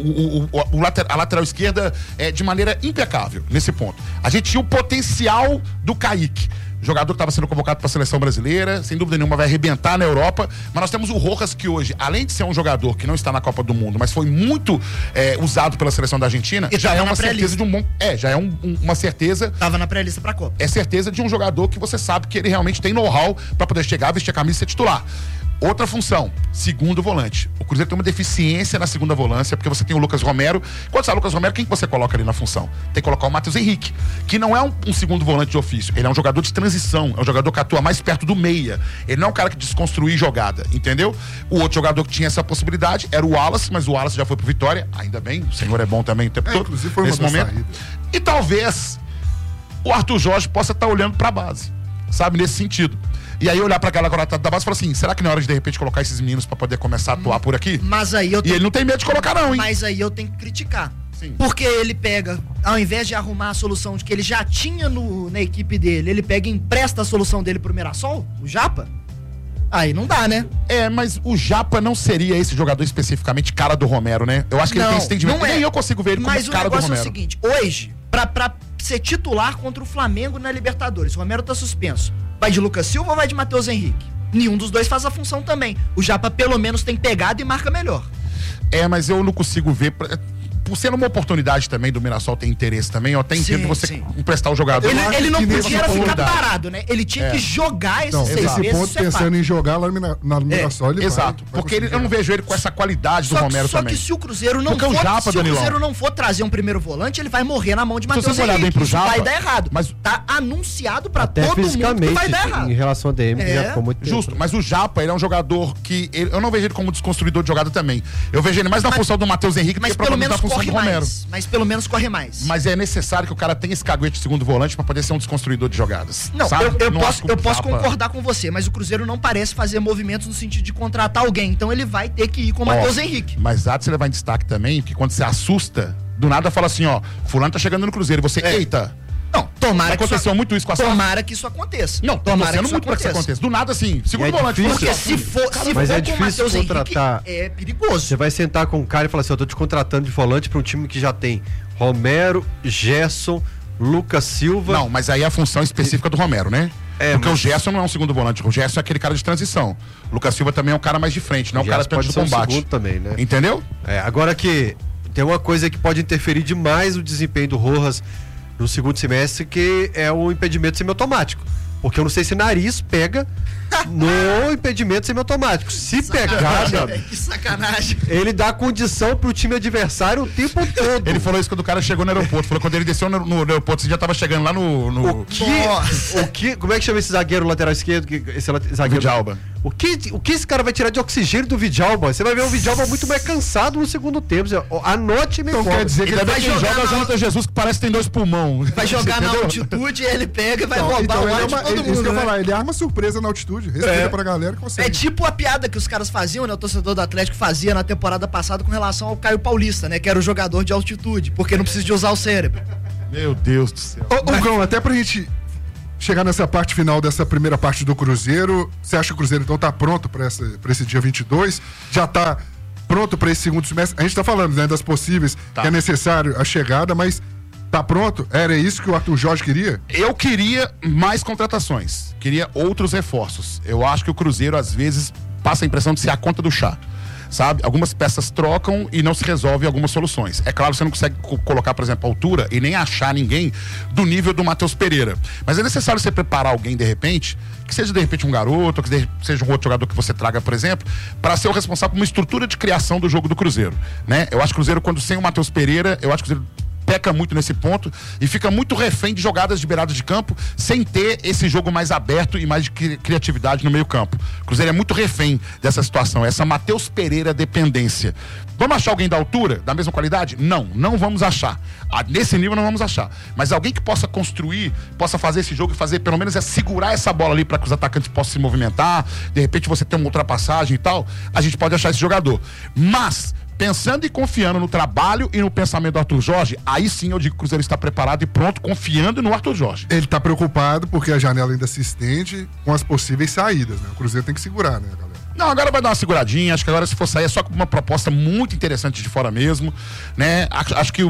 a lateral esquerda de maneira impecável nesse ponto. A gente tinha o potencial do Kaique, jogador que estava sendo convocado para a seleção brasileira, sem dúvida nenhuma vai arrebentar na Europa, mas nós temos o Rojas, que hoje, além de ser um jogador que não está na Copa do Mundo, mas foi muito usado pela seleção da Argentina, e já é uma certeza de um bom... já é uma certeza... Tava na pré-lista pra Copa. É certeza de um jogador que você sabe que ele realmente tem know-how para poder chegar, vestir a camisa e ser titular. Outra função, segundo volante. O Cruzeiro tem uma deficiência na segunda volância, porque você tem o Lucas Romero. Quando você fala Lucas Romero, quem que você coloca ali na função? Tem que colocar o Matheus Henrique, que não é um segundo volante de ofício. Ele é um jogador de transição, é um jogador que atua mais perto do meia. Ele não é um cara que desconstruir jogada, entendeu? O outro jogador que tinha essa possibilidade era o Wallace, mas o Wallace já foi pro Vitória. Ainda bem, o senhor é bom também o tempo todo. Inclusive foi nesse momento. Saída. E talvez o Arthur Jorge possa estar olhando pra base, sabe? Nesse sentido. E aí olhar pra aquela garotada da base e falar assim, será que não é hora de repente colocar esses meninos pra poder começar a atuar por aqui? Mas aí eu E ele não tem medo de colocar não, hein? Mas aí eu tenho que criticar. Sim. Porque ele pega, ao invés de arrumar a solução de que ele já tinha na equipe dele, ele pega e empresta a solução dele pro Mirassol, o Japa. Aí não dá, né? Mas o Japa não seria esse jogador especificamente cara do Romero, né? Eu acho que ele tem esse entendimento. Nem eu consigo ver ele como cara do Romero. Mas o negócio é o seguinte, hoje, pra ser titular contra o Flamengo na Libertadores, o Romero tá suspenso. Vai de Lucas Silva ou vai de Matheus Henrique? Nenhum dos dois faz a função também. O Japa pelo menos tem pegado e marca melhor. Mas eu não consigo ver... Por ser uma oportunidade também do Mirassol ter interesse também, eu até entendo você emprestar o jogador. Ele não podia ficar parado, né? Ele tinha que jogar esses 6 meses. Esse ponto, pensando em jogar lá no Mirassol, ele exato. Vai porque eu não vejo ele com essa qualidade do Romero também. Só que se o Cruzeiro não for trazer um primeiro volante, ele vai morrer na mão de Matheus Henrique. Isso vai dar errado. Mas tá anunciado pra todo mundo que vai dar errado. Em relação a DM, que já ficou muito tempo. Justo, mas o Japa, ele é um jogador que... eu não vejo ele como desconstruidor de jogada também. Eu vejo ele mais na função do Matheus Henrique do que provavelmente na função do Romero. Mas pelo menos corre mais. Mas é necessário que o cara tenha esse caguete de segundo volante pra poder ser um desconstruidor de jogadas. Não, eu posso concordar com você, mas o Cruzeiro não parece fazer movimentos no sentido de contratar alguém. Então ele vai ter que ir com o Matheus Henrique. Mas há de se levar em destaque também, que quando você assusta, do nada fala assim, fulano tá chegando no Cruzeiro. E você, eita... Não, tomara que aconteceu muito isso com a Tomara que isso aconteça. Não, tomara que muito pra que isso aconteça. Do nada, assim, segundo volante. Porque se for com o Matheus Henrique, é perigoso. Você vai sentar com um cara e falar assim, eu tô te contratando de volante pra um time que já tem Romero, Gerson, Lucas Silva... Não, mas aí é a função específica do Romero, né? Porque o Gerson não é um segundo volante, o Gerson é aquele cara de transição. O Lucas Silva também é um cara mais de frente, não é um cara perto do combate. Segundo também, né? Entendeu? Agora que tem uma coisa que pode interferir demais no desempenho do Rojas no segundo semestre, que é o impedimento semiautomático. Porque eu não sei se nariz pega no impedimento semiautomático. Se pegar, que sacanagem. ele dá condição pro time adversário o tempo todo. Ele falou isso quando o cara chegou no aeroporto. Falou que quando ele desceu no aeroporto, você já tava chegando lá no... Como é que chama esse zagueiro lateral esquerdo? Esse zagueiro Vidalba. O que esse cara vai tirar de oxigênio do Vidalba? Você vai ver o Vidalba muito mais cansado no segundo tempo. Anote então quer dizer que ele vai jogar o Jonathan Jesus, que parece que tem 2 pulmão. Vai jogar na altitude, ele pega e vai roubar o ar de todo mundo. Isso que eu falar, ele arma surpresa na altitude. Respeita pra galera que consegue. É tipo a piada que os caras faziam, né? O torcedor do Atlético fazia na temporada passada com relação ao Caio Paulista, né? Que era o jogador de altitude, porque não precisa de usar o cérebro. Meu Deus do céu. Ô, Gão, até pra gente chegar nessa parte final dessa primeira parte do Cruzeiro, você acha que o Cruzeiro então tá pronto pra esse dia 22? Já tá pronto pra esse segundo semestre? A gente tá falando, né, das possíveis, que é necessário a chegada, mas tá pronto? Era isso que o Arthur Jorge queria? Eu queria mais contratações, queria outros reforços. Eu acho que o Cruzeiro, às vezes, passa a impressão de ser a conta do chá. Sabe? Algumas peças trocam e não se resolve algumas soluções. É claro que você não consegue colocar, por exemplo, a altura e nem achar ninguém do nível do Matheus Pereira. Mas é necessário você preparar alguém, de repente, que seja de repente um garoto, que seja um outro jogador que você traga, por exemplo, para ser o responsável por uma estrutura de criação do jogo do Cruzeiro, né? Eu acho que o Cruzeiro, quando sem o Matheus Pereira, eu acho que o Cruzeiro peca muito nesse ponto e fica muito refém de jogadas de beirada de campo sem ter esse jogo mais aberto e mais de criatividade no meio campo. O Cruzeiro é muito refém dessa situação, essa Matheus Pereira dependência. Vamos achar alguém da altura, da mesma qualidade? Não vamos achar. Nesse nível não vamos achar. Mas alguém que possa construir, possa fazer esse jogo e fazer, pelo menos, segurar essa bola ali para que os atacantes possam se movimentar, de repente você ter uma ultrapassagem e tal, a gente pode achar esse jogador. Mas pensando e confiando no trabalho e no pensamento do Arthur Jorge, aí sim eu digo que o Cruzeiro está preparado e pronto, confiando no Arthur Jorge. Ele está preocupado porque a janela ainda se estende com as possíveis saídas, né? O Cruzeiro tem que segurar, né, galera? Não, agora vai dar uma seguradinha, acho que agora se for sair é só com uma proposta muito interessante de fora mesmo, né? Acho que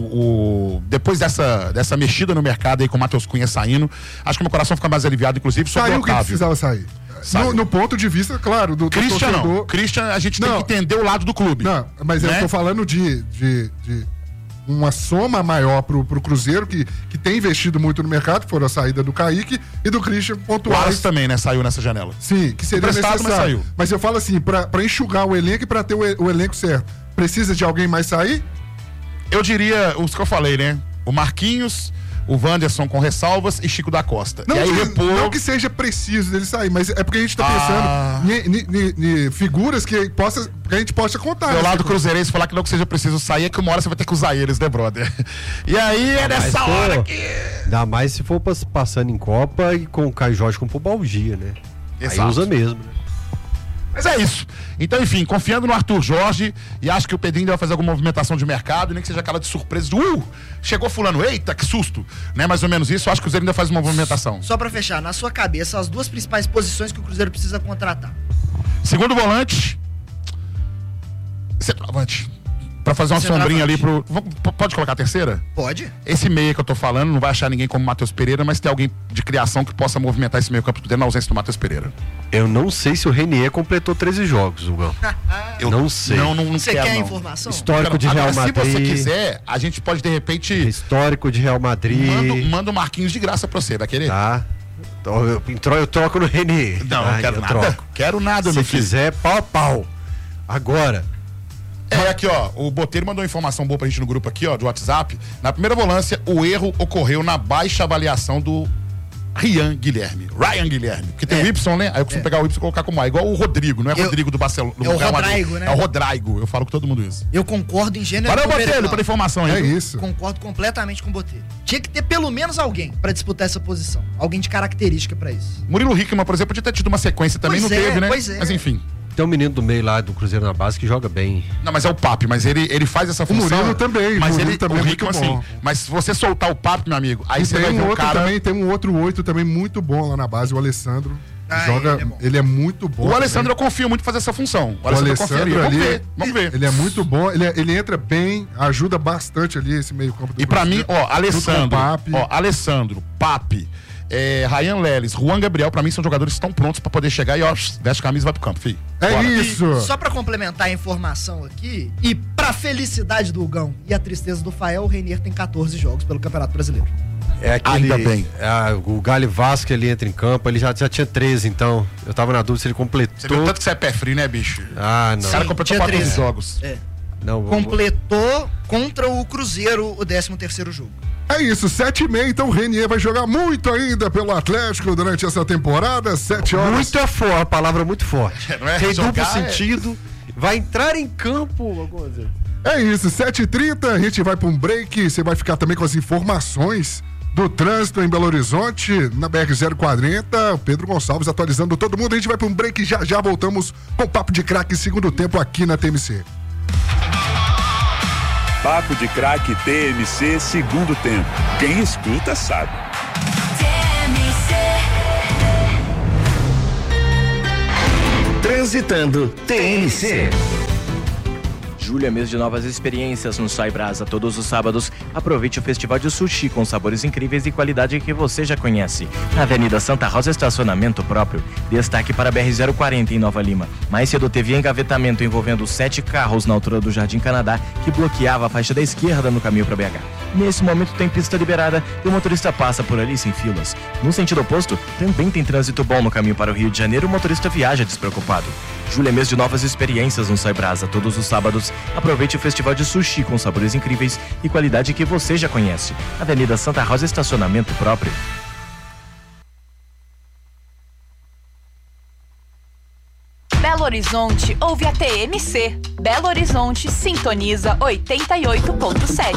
depois dessa mexida no mercado aí com o Matheus Cunha saindo, acho que meu coração fica mais aliviado, inclusive, sobre o Otávio. Saiu o que precisava sair. No ponto de vista, claro, do Christian torcedor. Não. Christian, a gente tem que entender o lado do clube. Não, mas né? Eu tô falando de uma soma maior pro Cruzeiro, que tem investido muito no mercado, que foram a saída do Kaique e do Christian pontuais. O Wallace também, né? Saiu nessa janela. Sim, que seria necessário. Mas saiu. Mas eu falo assim, pra enxugar o elenco e pra ter o elenco certo, precisa de alguém mais sair? Eu diria, os que eu falei, né? O Marquinhos, o Wanderson com ressalvas e Chico da Costa. Não, e aí não que seja preciso dele sair, mas é porque a gente tá pensando em figuras que a gente possa contar. Do lado cruzeirense falar que não que seja preciso sair, é que uma hora você vai ter que usar eles, né, brother? E aí é nessa hora que... Ainda mais se for passando em Copa e com o Caio Jorge com pubalgia, né? Exato. Aí usa mesmo, né? Mas é isso. Então, enfim, confiando no Arthur Jorge, e acho que o Pedrinho vai fazer alguma movimentação de mercado, nem que seja aquela de surpresa, chegou fulano, eita, que susto, né? Mais ou menos isso, acho que o Cruzeiro ainda faz uma movimentação. Só pra fechar, na sua cabeça, as duas principais posições que o Cruzeiro precisa contratar. Segundo volante, centroavante. Pra fazer uma sombrinha ali pro... Pode colocar a terceira? Pode. Esse meia que eu tô falando, não vai achar ninguém como o Matheus Pereira, mas tem alguém de criação que possa movimentar esse meio campo na ausência do Matheus Pereira. Eu não sei se o Renier completou 13 jogos, Hugo. Eu não sei. Não Você quer informação? Histórico de Real Madrid. Se você quiser, a gente pode de repente... Histórico de Real Madrid. Manda o Marquinhos de graça pra você, vai querer? Tá. Eu troco no Renier. Não, não quero nada. Troco. Quero nada, Se quiser, pau a pau. Agora... aqui, ó, o Boteiro mandou uma informação boa pra gente no grupo aqui, ó, do WhatsApp. Na primeira volância, o erro ocorreu na baixa avaliação do Ryan Guilherme. Porque tem o Y, né? Aí eu costumo pegar o Y e colocar como A. Igual o Rodrigo, não é Rodrigo do Barcelona. É o Rodrigo, né? É o Rodrigo. Eu falo com todo mundo isso. Eu concordo em gênero. Valeu, Boteiro, pela informação aí. É isso. Concordo completamente com o Boteiro. Tinha que ter pelo menos alguém pra disputar essa posição. Alguém de característica pra isso. Murilo Hickman, por exemplo, podia ter tido uma sequência também, não teve, né? Pois é. Mas enfim. Tem um menino do meio lá do Cruzeiro na base que joga bem. Não, mas é o Papi, mas ele faz essa função. O Murilo também. Mas ele também o Rickman, assim. Mas se você soltar o Papi, meu amigo, aí você vai ver o cara... Tem um outro 8 também muito bom lá na base, o Alessandro. Ele é muito bom. O Alessandro, eu confio muito em fazer essa função. O Alessandro ali, vamos ver. Ele é muito bom, ele entra bem, ajuda bastante ali esse meio campo do E pra mim, Alessandro, Papi, Ryan Leles, Juan Gabriel, pra mim são jogadores que estão prontos pra poder chegar e veste a camisa e vai pro campo, filho. É isso! Só pra complementar a informação aqui, e pra felicidade do Hugão e a tristeza do Fael, o Renier tem 14 jogos pelo Campeonato Brasileiro. É aquele, ainda bem. O Galo Vasco, ele entra em campo, ele já tinha 13, então eu tava na dúvida se ele completou. Você viu tanto que você é pé frio, né, bicho? Ah, não. O cara completou 14 jogos. Não, completou contra o Cruzeiro o 13º jogo. É isso, 7h30, então o Renier vai jogar muito ainda pelo Atlético durante essa temporada, 7 horas. Muito é forte, a palavra muito forte. Não é tem duplo jogar, sentido, vai entrar em campo. É isso, 7h30, a gente vai para um break, você vai ficar também com as informações do trânsito em Belo Horizonte, na BR-040, o Pedro Gonçalves atualizando todo mundo, a gente vai para um break e já voltamos com o Papo de Craque segundo tempo aqui na TMC. Papo de Craque TMC segundo tempo. Quem escuta sabe. Transitando TMC. Julho é mês de novas experiências no Sai Brasa. Todos os sábados, aproveite o festival de sushi com sabores incríveis e qualidade que você já conhece. Na Avenida Santa Rosa, estacionamento próprio. Destaque para a BR-040 em Nova Lima. Mais cedo teve engavetamento envolvendo 7 carros na altura do Jardim Canadá que bloqueava a faixa da esquerda no caminho para BH. Nesse momento tem pista liberada e o motorista passa por ali sem filas. No sentido oposto, também tem trânsito bom no caminho para o Rio de Janeiro, o motorista viaja despreocupado. Julho é mês de novas experiências no Sai Brasa. Todos os sábados, aproveite o festival de sushi com sabores incríveis e qualidade que você já conhece. Avenida Santa Rosa, estacionamento próprio. Belo Horizonte ouve a TMC. Belo Horizonte sintoniza 88.7.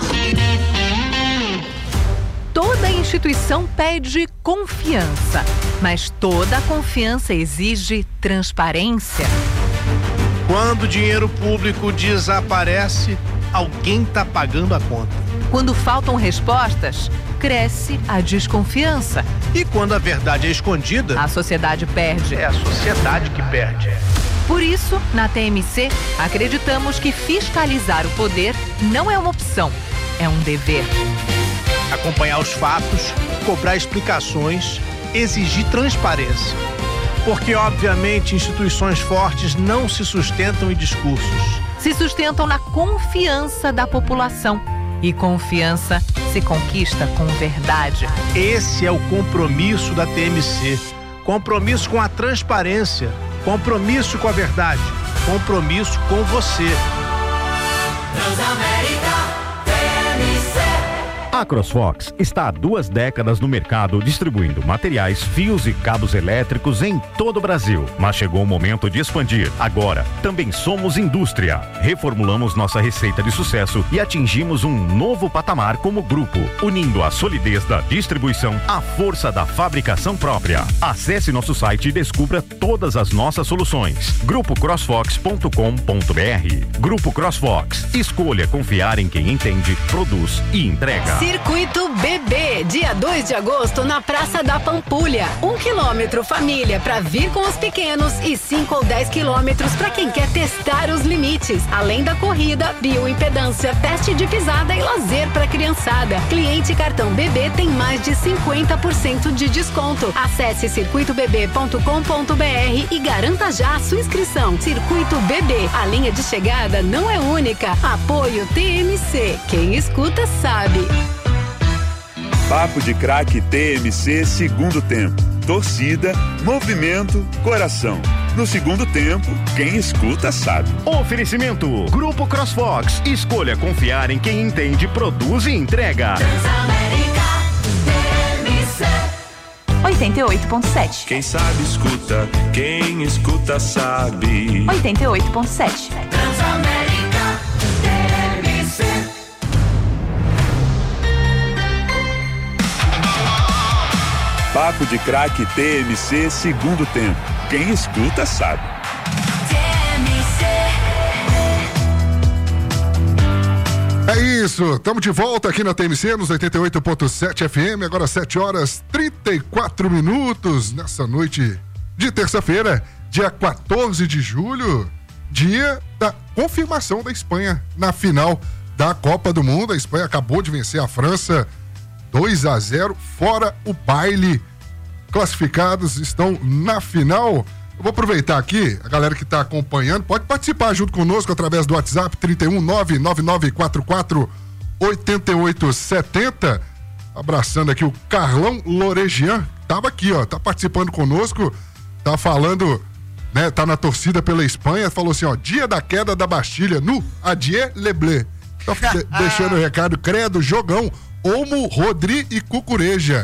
Toda instituição pede confiança, mas toda confiança exige transparência. Quando o dinheiro público desaparece, alguém está pagando a conta. Quando faltam respostas, cresce a desconfiança. E quando a verdade é escondida, a sociedade perde. É a sociedade que perde. Por isso, na TMC, acreditamos que fiscalizar o poder não é uma opção, é um dever. Acompanhar os fatos, cobrar explicações, exigir transparência. Porque, obviamente, instituições fortes não se sustentam em discursos. Se sustentam na confiança da população. E confiança se conquista com verdade. Esse é o compromisso da TMC. Compromisso com a transparência. Compromisso com a verdade. Compromisso com você. Transamérica TMC. A CrossFox está há 2 décadas no mercado distribuindo materiais, fios e cabos elétricos em todo o Brasil. Mas chegou o momento de expandir. Agora, também somos indústria. Reformulamos nossa receita de sucesso e atingimos um novo patamar como grupo, unindo a solidez da distribuição à força da fabricação própria. Acesse nosso site e descubra todas as nossas soluções. grupocrossfox.com.br. Grupo CrossFox. Escolha confiar em quem entende, produz e entrega. Circuito BB, dia 2 de agosto na Praça da Pampulha. 1 quilômetro família para vir com os pequenos e 5 ou 10 quilômetros para quem quer testar os limites. Além da corrida, bioimpedância, teste de pisada e lazer para criançada. Cliente cartão BB tem mais de 50% de desconto. Acesse circuitobb.com.br e garanta já a sua inscrição. Circuito BB, a linha de chegada não é única. Apoio TMC. Quem escuta sabe. Papo de Craque TMC segundo tempo. Torcida, movimento, coração. No segundo tempo, quem escuta sabe. Oferecimento: Grupo CrossFox. Escolha confiar em quem entende, produz e entrega. Transamérica TMC 88.7. Quem sabe escuta, quem escuta sabe. 88.7. Transamérica TMC. Papo de Craque TMC segundo tempo. Quem escuta sabe. É isso, estamos de volta aqui na TMC nos 88.7 FM, agora 7h34 nessa noite de terça-feira, dia 14 de julho, dia da confirmação da Espanha na final da Copa do Mundo. A Espanha acabou de vencer a França 2-0, fora o baile. Classificados estão na final. Eu vou aproveitar aqui, a galera que está acompanhando, pode participar junto conosco através do WhatsApp 31999448870. Abraçando aqui o Carlão Loregian, tava aqui, ó, tá participando conosco, tá falando, né, tá na torcida pela Espanha, falou assim, ó, dia da queda da Bastilha, no Adieu Leblé. Tá deixando o recado, credo, jogão, Olmo, Rodri e Cucureja.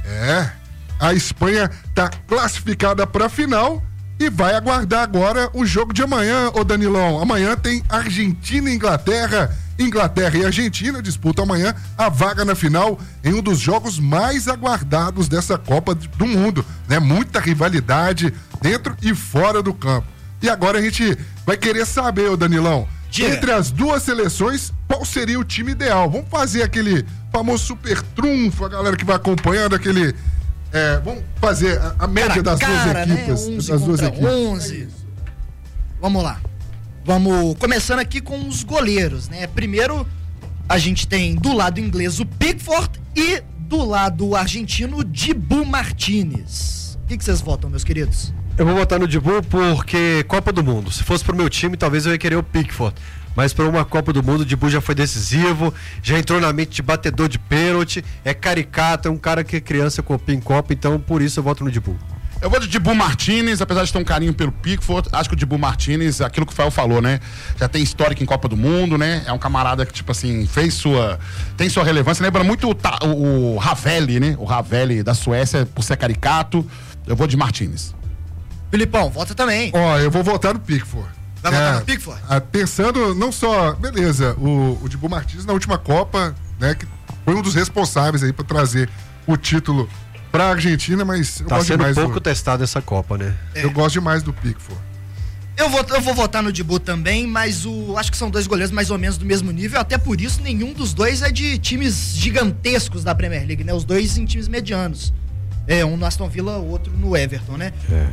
A Espanha tá classificada pra final e vai aguardar agora o jogo de amanhã, ô Danilão. Amanhã tem Argentina e Inglaterra. Inglaterra e Argentina disputam amanhã a vaga na final em um dos jogos mais aguardados dessa Copa do Mundo, né? Muita rivalidade dentro e fora do campo. E agora a gente vai querer saber, ô Danilão, entre as duas seleções, qual seria o time ideal? Vamos fazer aquele famoso super trunfo, a galera que vai acompanhando aquele... vamos fazer a média das duas equipes. Né? 11 contra 11. Vamos lá. Vamos começando aqui com os goleiros, né? Primeiro, a gente tem do lado inglês o Pickford e do lado argentino o Dibu Martínez. O que vocês votam, meus queridos? Eu vou votar no Dibu porque Copa do Mundo. Se fosse pro meu time, talvez eu ia querer o Pickford. Mas para uma Copa do Mundo, o Dibu já foi decisivo, já entrou na mente de batedor de pênalti, é caricato, é um cara que é criança copia em Copa, então por isso eu voto no Dibu. Eu vou de Dibu Martínez, apesar de ter um carinho pelo Pickford, acho que o Dibu Martínez, aquilo que o Fael falou, né? Já tem histórico em Copa do Mundo, né? É um camarada que, tipo assim, tem sua relevância. Lembra muito o Ravelli, né? O Ravelli da Suécia, por ser caricato. Eu vou de Martínez. Filipão, vota também. Ó, eu vou votar no Pickford. Vai votar no Pickford? Pensando não só, beleza, o Dibu Martínez na última Copa, né? Que foi um dos responsáveis aí pra trazer o título pra Argentina, mas eu gosto demais. Tá sendo pouco testado essa Copa, né? Eu gosto demais do Pickford. Eu vou votar no Dibu também, mas acho que são dois goleiros mais ou menos do mesmo nível, até por isso nenhum dos dois é de times gigantescos da Premier League, né? Os dois em times medianos. Um no Aston Villa, o outro no Everton, né?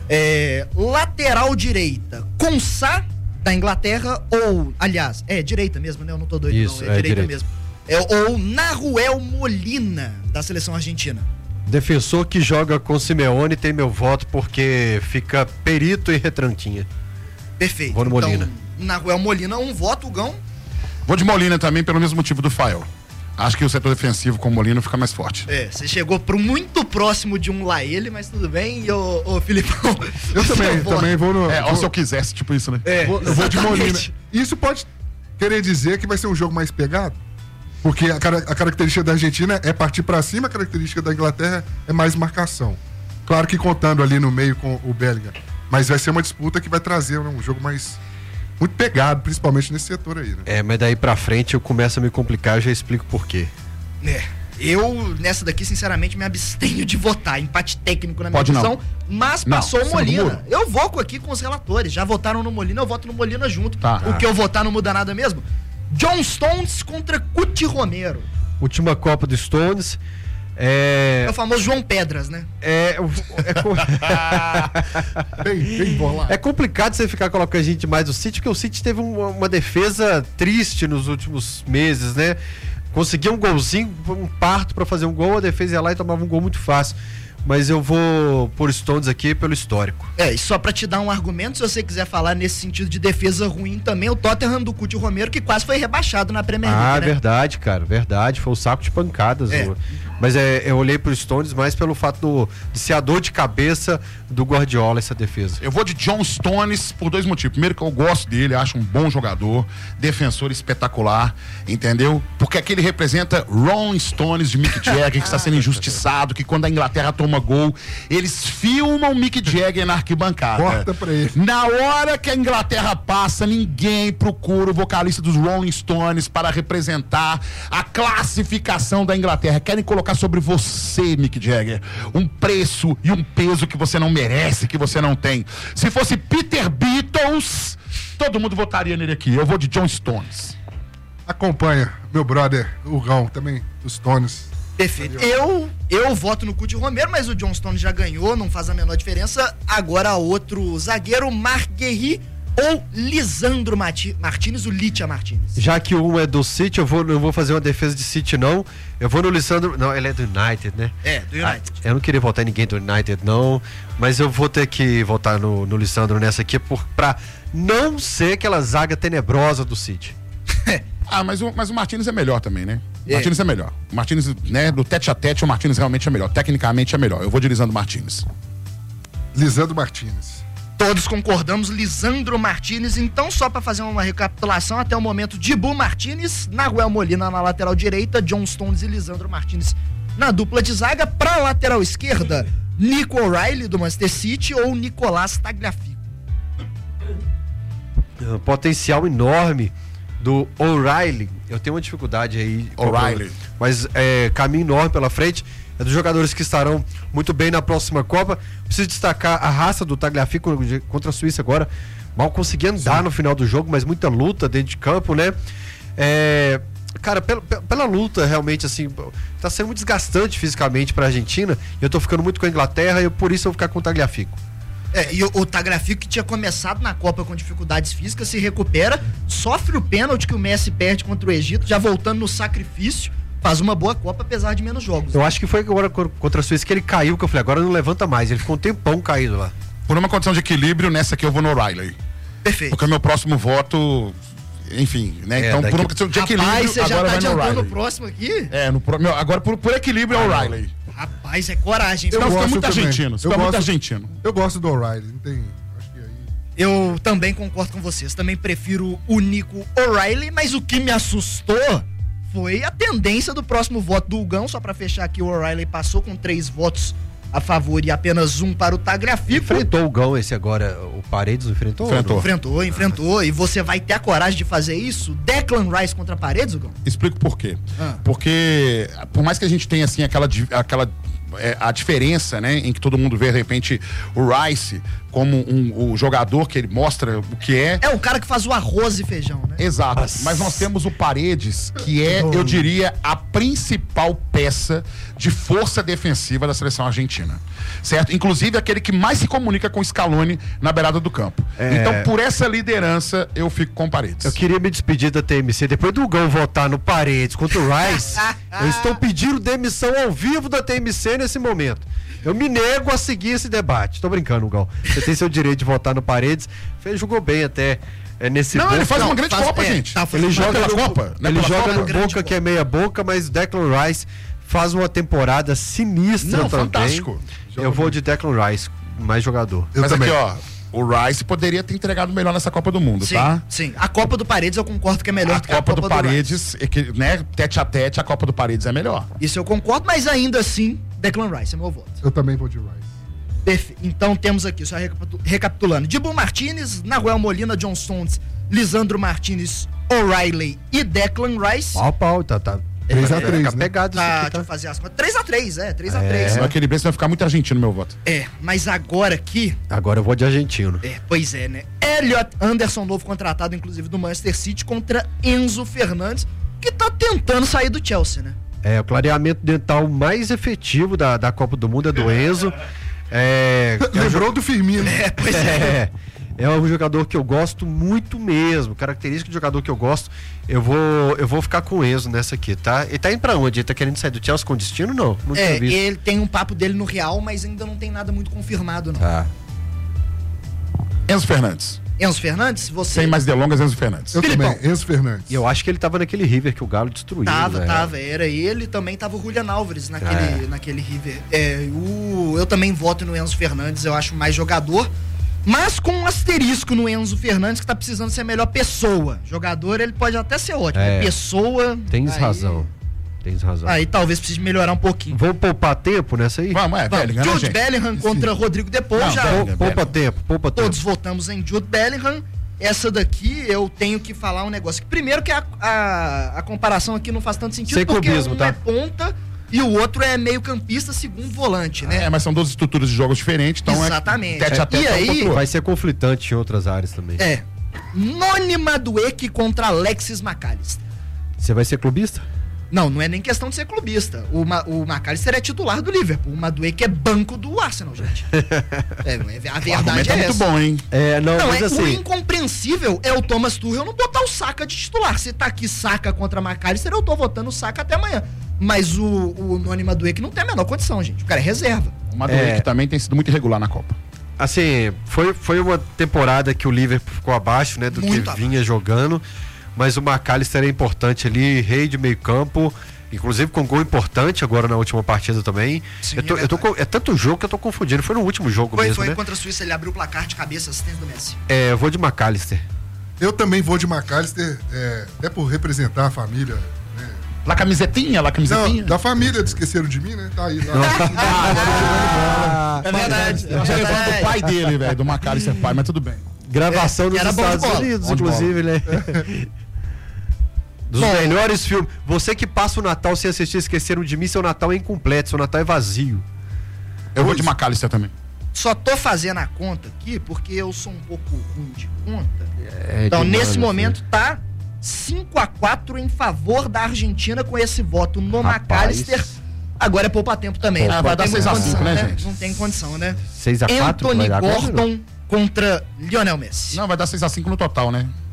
Lateral direita, Konsa, da Inglaterra, ou, aliás, direita mesmo, né? Eu não tô doido, isso, não, direita mesmo. Ou Nahuel Molina, da seleção argentina. Defensor que joga com Simeone tem meu voto porque fica perito e retranquinha. Perfeito. Vou no Molina. Então, Nahuel Molina, um voto, Gão. Vou de Molina também, pelo mesmo motivo do Fael. Acho que o setor defensivo com o Molina fica mais forte. Você chegou muito próximo de um Laele, mas tudo bem. E o Filipão... Eu também vou no... Ou se eu quisesse, tipo isso, né? Eu vou de Molina. Isso pode querer dizer que vai ser um jogo mais pegado? Porque a característica da Argentina é partir pra cima, a característica da Inglaterra é mais marcação. Claro que contando ali no meio com o Bellingham. Mas vai ser uma disputa que vai trazer um jogo muito pegado, principalmente nesse setor aí, né? Mas daí pra frente eu começo a me complicar, eu já explico por quê. Eu, nessa daqui, sinceramente, me abstenho de votar. Empate técnico na minha visão, mas passou o Molina. Eu vou aqui com os relatores. Já votaram no Molina, eu voto no Molina junto. O que eu votar não muda nada mesmo. John Stones contra Cuti Romero. Última Copa do Stones. É o famoso João Pedras, né? Bem bolado. É complicado você ficar colocando a gente mais do City, porque o City teve uma defesa triste nos últimos meses, né? Conseguia um golzinho, um parto pra fazer um gol, a defesa ia lá e tomava um gol muito fácil. Mas eu vou por Stones aqui pelo histórico. E só pra te dar um argumento, se você quiser falar nesse sentido de defesa ruim também, o Tottenham do Cuti Romero, que quase foi rebaixado na Premier League, né? Verdade, cara, verdade. Foi um saco de pancadas. Mas eu olhei pro Stones mais pelo fato de ser a dor de cabeça do Guardiola, essa defesa. Eu vou de John Stones por dois motivos. Primeiro que eu gosto dele, acho um bom jogador, defensor espetacular, entendeu? Porque aqui ele representa Rolling Stones de Mick Jagger, que está sendo injustiçado, que quando a Inglaterra toma gol, eles filmam Mick Jagger na arquibancada. Corta pra ele. Na hora que a Inglaterra passa, ninguém procura o vocalista dos Rolling Stones para representar a classificação da Inglaterra. Querem colocar sobre você, Mick Jagger, um preço e um peso que você não merece, que você não tem. Se fosse Peter Beatles, todo mundo votaria nele aqui. Eu vou de John Stones. Acompanha meu brother, o Gão, também, os Stones. Perfeito. Eu voto no Cuti Romero, mas o John Stones já ganhou, não faz a menor diferença. Agora outro zagueiro, Marc Guéhi ou Lisandro Martínez, o Licha Martínez. Já que um é do City, eu não vou fazer uma defesa de City, não. Eu vou no Lisandro. Não, ele é do United, né? Do United. Eu não queria votar em ninguém do United, não. Mas eu vou ter que votar no Lisandro nessa aqui pra não ser aquela zaga tenebrosa do City. Mas o Martínez é melhor também, né? O Martínez é melhor. O Martínez, né, do tete a tete, o Martínez realmente é melhor. Tecnicamente é melhor. Eu vou de Lisandro Martínez. Lisandro Martínez. Todos concordamos, Lisandro Martínez. Então, só para fazer uma recapitulação, até o momento, Dibu Martínez, Nahuel Molina na lateral direita, John Stones e Lisandro Martínez na dupla de zaga. Para a lateral esquerda, Nico O'Reilly do Manchester City ou Nicolás Tagliafico. Potencial enorme do O'Reilly. Eu tenho uma dificuldade aí. O'Reilly. Mas caminho enorme pela frente. É dos jogadores que estarão muito bem na próxima Copa. Preciso destacar a raça do Tagliafico contra a Suíça agora. Mal conseguia andar no final do jogo, mas muita luta dentro de campo, né? Cara, pela luta, realmente, assim, tá sendo muito desgastante fisicamente pra Argentina. Eu tô ficando muito com a Inglaterra e por isso eu vou ficar com o Tagliafico. E o Tagliafico, que tinha começado na Copa com dificuldades físicas, se recupera, sofre o pênalti que o Messi perde contra o Egito, já voltando no sacrifício, faz uma boa Copa, apesar de menos jogos. Eu acho que foi agora contra a Suíça que ele caiu, que eu falei, agora não levanta mais. Ele ficou um tempão caído lá. Por uma condição de equilíbrio, nessa aqui eu vou no O'Reilly. Perfeito. Porque o meu próximo voto, enfim, né? Então, por uma questão de equilíbrio, rapaz, você já agora tá vai no adiantando O'Reilly. o próximo aqui? Agora por equilíbrio é o O'Reilly. Rapaz, é coragem. Senão fica muito argentino. Fica muito argentino. Eu gosto do O'Reilly, não tem... Eu também concordo com vocês. Também prefiro o Nico O'Reilly, mas o que me assustou foi a tendência do próximo voto do Hugão. Só pra fechar aqui, o O'Reilly passou com 3 votos a favor e apenas 1 para o Tagliafico. Enfrentou o Hugão esse agora, o Paredes enfrentou? Enfrentou. E você vai ter a coragem de fazer isso? Declan Rice contra Paredes, Hugão? Explico por quê. Porque, por mais que a gente tenha, assim, a diferença, né, em que todo mundo vê, de repente, o Rice como o jogador que ele mostra o que é. É o cara que faz o arroz e feijão, né? Exato. Mas nós temos o Paredes, que é, eu diria, a principal peça de força defensiva da seleção argentina. Certo? Inclusive aquele que mais se comunica com o Scaloni na beirada do campo. Então, por essa liderança, eu fico com o Paredes. Eu queria me despedir da TMC. Depois do Hugão votar no Paredes contra o Rice, eu estou pedindo demissão ao vivo da TMC nesse momento. Eu me nego a seguir esse debate. Tô brincando, Hugão. Você tem seu direito de votar no Paredes. Ele jogou bem até nesse Não, ele faz uma grande Copa, gente. Ele joga no Boca, que é meia boca, mas o Declan Rice faz uma temporada sinistra também. Fantástico. Eu vou de Declan Rice, mais jogador. Mas aqui, ó, o Rice poderia ter entregado melhor nessa Copa do Mundo, tá? Sim, a Copa do Paredes eu concordo que é melhor do que a Copa do Paredes, né, tete a tete, a Copa do Paredes é melhor. Isso eu concordo, mas ainda assim, Declan Rice é meu voto. Eu também vou de Rice. Perfeito. Então temos aqui, só recapitulando, Dibu Martínez, Nahuel Molina, John Stones, Lisandro Martínez, O'Reilly e Declan Rice. Pau, tá. 3x3, né? Pegado isso aqui, Deixa eu fazer as contas. 3x3, 3x3. Aquele preço vai ficar muito argentino, meu voto. Mas agora aqui... Agora eu vou de argentino. Pois é, né? Elliot Anderson, novo contratado, inclusive, do Manchester City, contra Enzo Fernandes, que tá tentando sair do Chelsea, né? O clareamento dental mais efetivo da Copa do Mundo é do Enzo. Lembrou do Firmino. Pois é. É um jogador que eu gosto muito mesmo. Característica de jogador que eu gosto. Eu vou ficar com o Enzo nessa aqui, tá? Ele tá indo pra onde? Ele tá querendo sair do Chelsea com destino? Não tinha visto. Ele tem um papo dele no Real, mas ainda não tem nada muito confirmado, não. Tá. Enzo Fernandes. Enzo Fernandes, você... Sem mais delongas, Enzo Fernandes. Eu também, Enzo Fernandes. E eu acho que ele tava naquele River que o Galo destruiu. Tava. Era ele, também tava o Julian Álvares naquele River. Eu também voto no Enzo Fernandes, eu acho mais jogador, mas com um asterisco no Enzo Fernandes, que tá precisando ser a melhor pessoa. Jogador, ele pode até ser ótimo, pessoa... Tens razão. Aí talvez precise melhorar um pouquinho. Vamos poupar tempo nessa aí? Vamos, Bellingham, Jude Bellingham contra Rodrigo Depou. Poupa tempo. Todos votamos em Jude Bellingham. Essa daqui eu tenho que falar um negócio. Primeiro que a comparação aqui não faz tanto sentido, porque um é ponta e o outro é meio campista, segundo volante, né? Mas são duas estruturas de jogos diferentes, então exatamente. Tete a tete e aí vai ser conflitante em outras áreas também. Noni Madueke contra Alexis McAllister. Você vai ser clubista? Não é nem questão de ser clubista. O McAllister é titular do Liverpool. O Madueke é banco do Arsenal, gente. A verdade é muito essa. bom, hein? Mas assim... O incompreensível é o Thomas Tuchel não botar o Saka de titular. Se tá aqui Saka contra McAllister, eu tô votando o Saka até amanhã. Mas o Noni Madueke não tem a menor condição, gente. O cara é reserva. O Madueke também tem sido muito irregular na Copa. Assim, foi uma temporada que o Liverpool ficou abaixo, né, do muito que vinha jogando. mas o McAllister é importante ali, rei de meio campo, inclusive com gol importante agora na última partida também. Sim, é tanto jogo que eu tô confundindo, foi no último jogo mesmo, Foi né? contra a Suíça, ele abriu o placar de cabeça, assistência do Messi. Eu vou de McAllister. Eu também vou de McAllister, até por representar a família. Né? La camisetinha? Não, da família, esqueceram de mim, né? Tá aí. É verdade. Eu já levando do pai dele, velho, do McAllister pai, mas tudo bem. Gravação dos Estados Unidos, inclusive, né? Dos melhores filmes. Você que passa o Natal sem assistir Esqueceram de Mim, seu Natal é incompleto, seu Natal é vazio. Eu vou de McAllister também. Só tô fazendo a conta aqui porque eu sou um pouco ruim de conta. Então, nesse momento, tá 5-4 em favor da Argentina com esse voto no McAllister. Agora é poupar tempo também. Vai dar 6-5, né, gente? Não tem condição, né? 6-4. Anthony Gordon contra Lionel Messi. Não, vai dar 6-5 no total, né?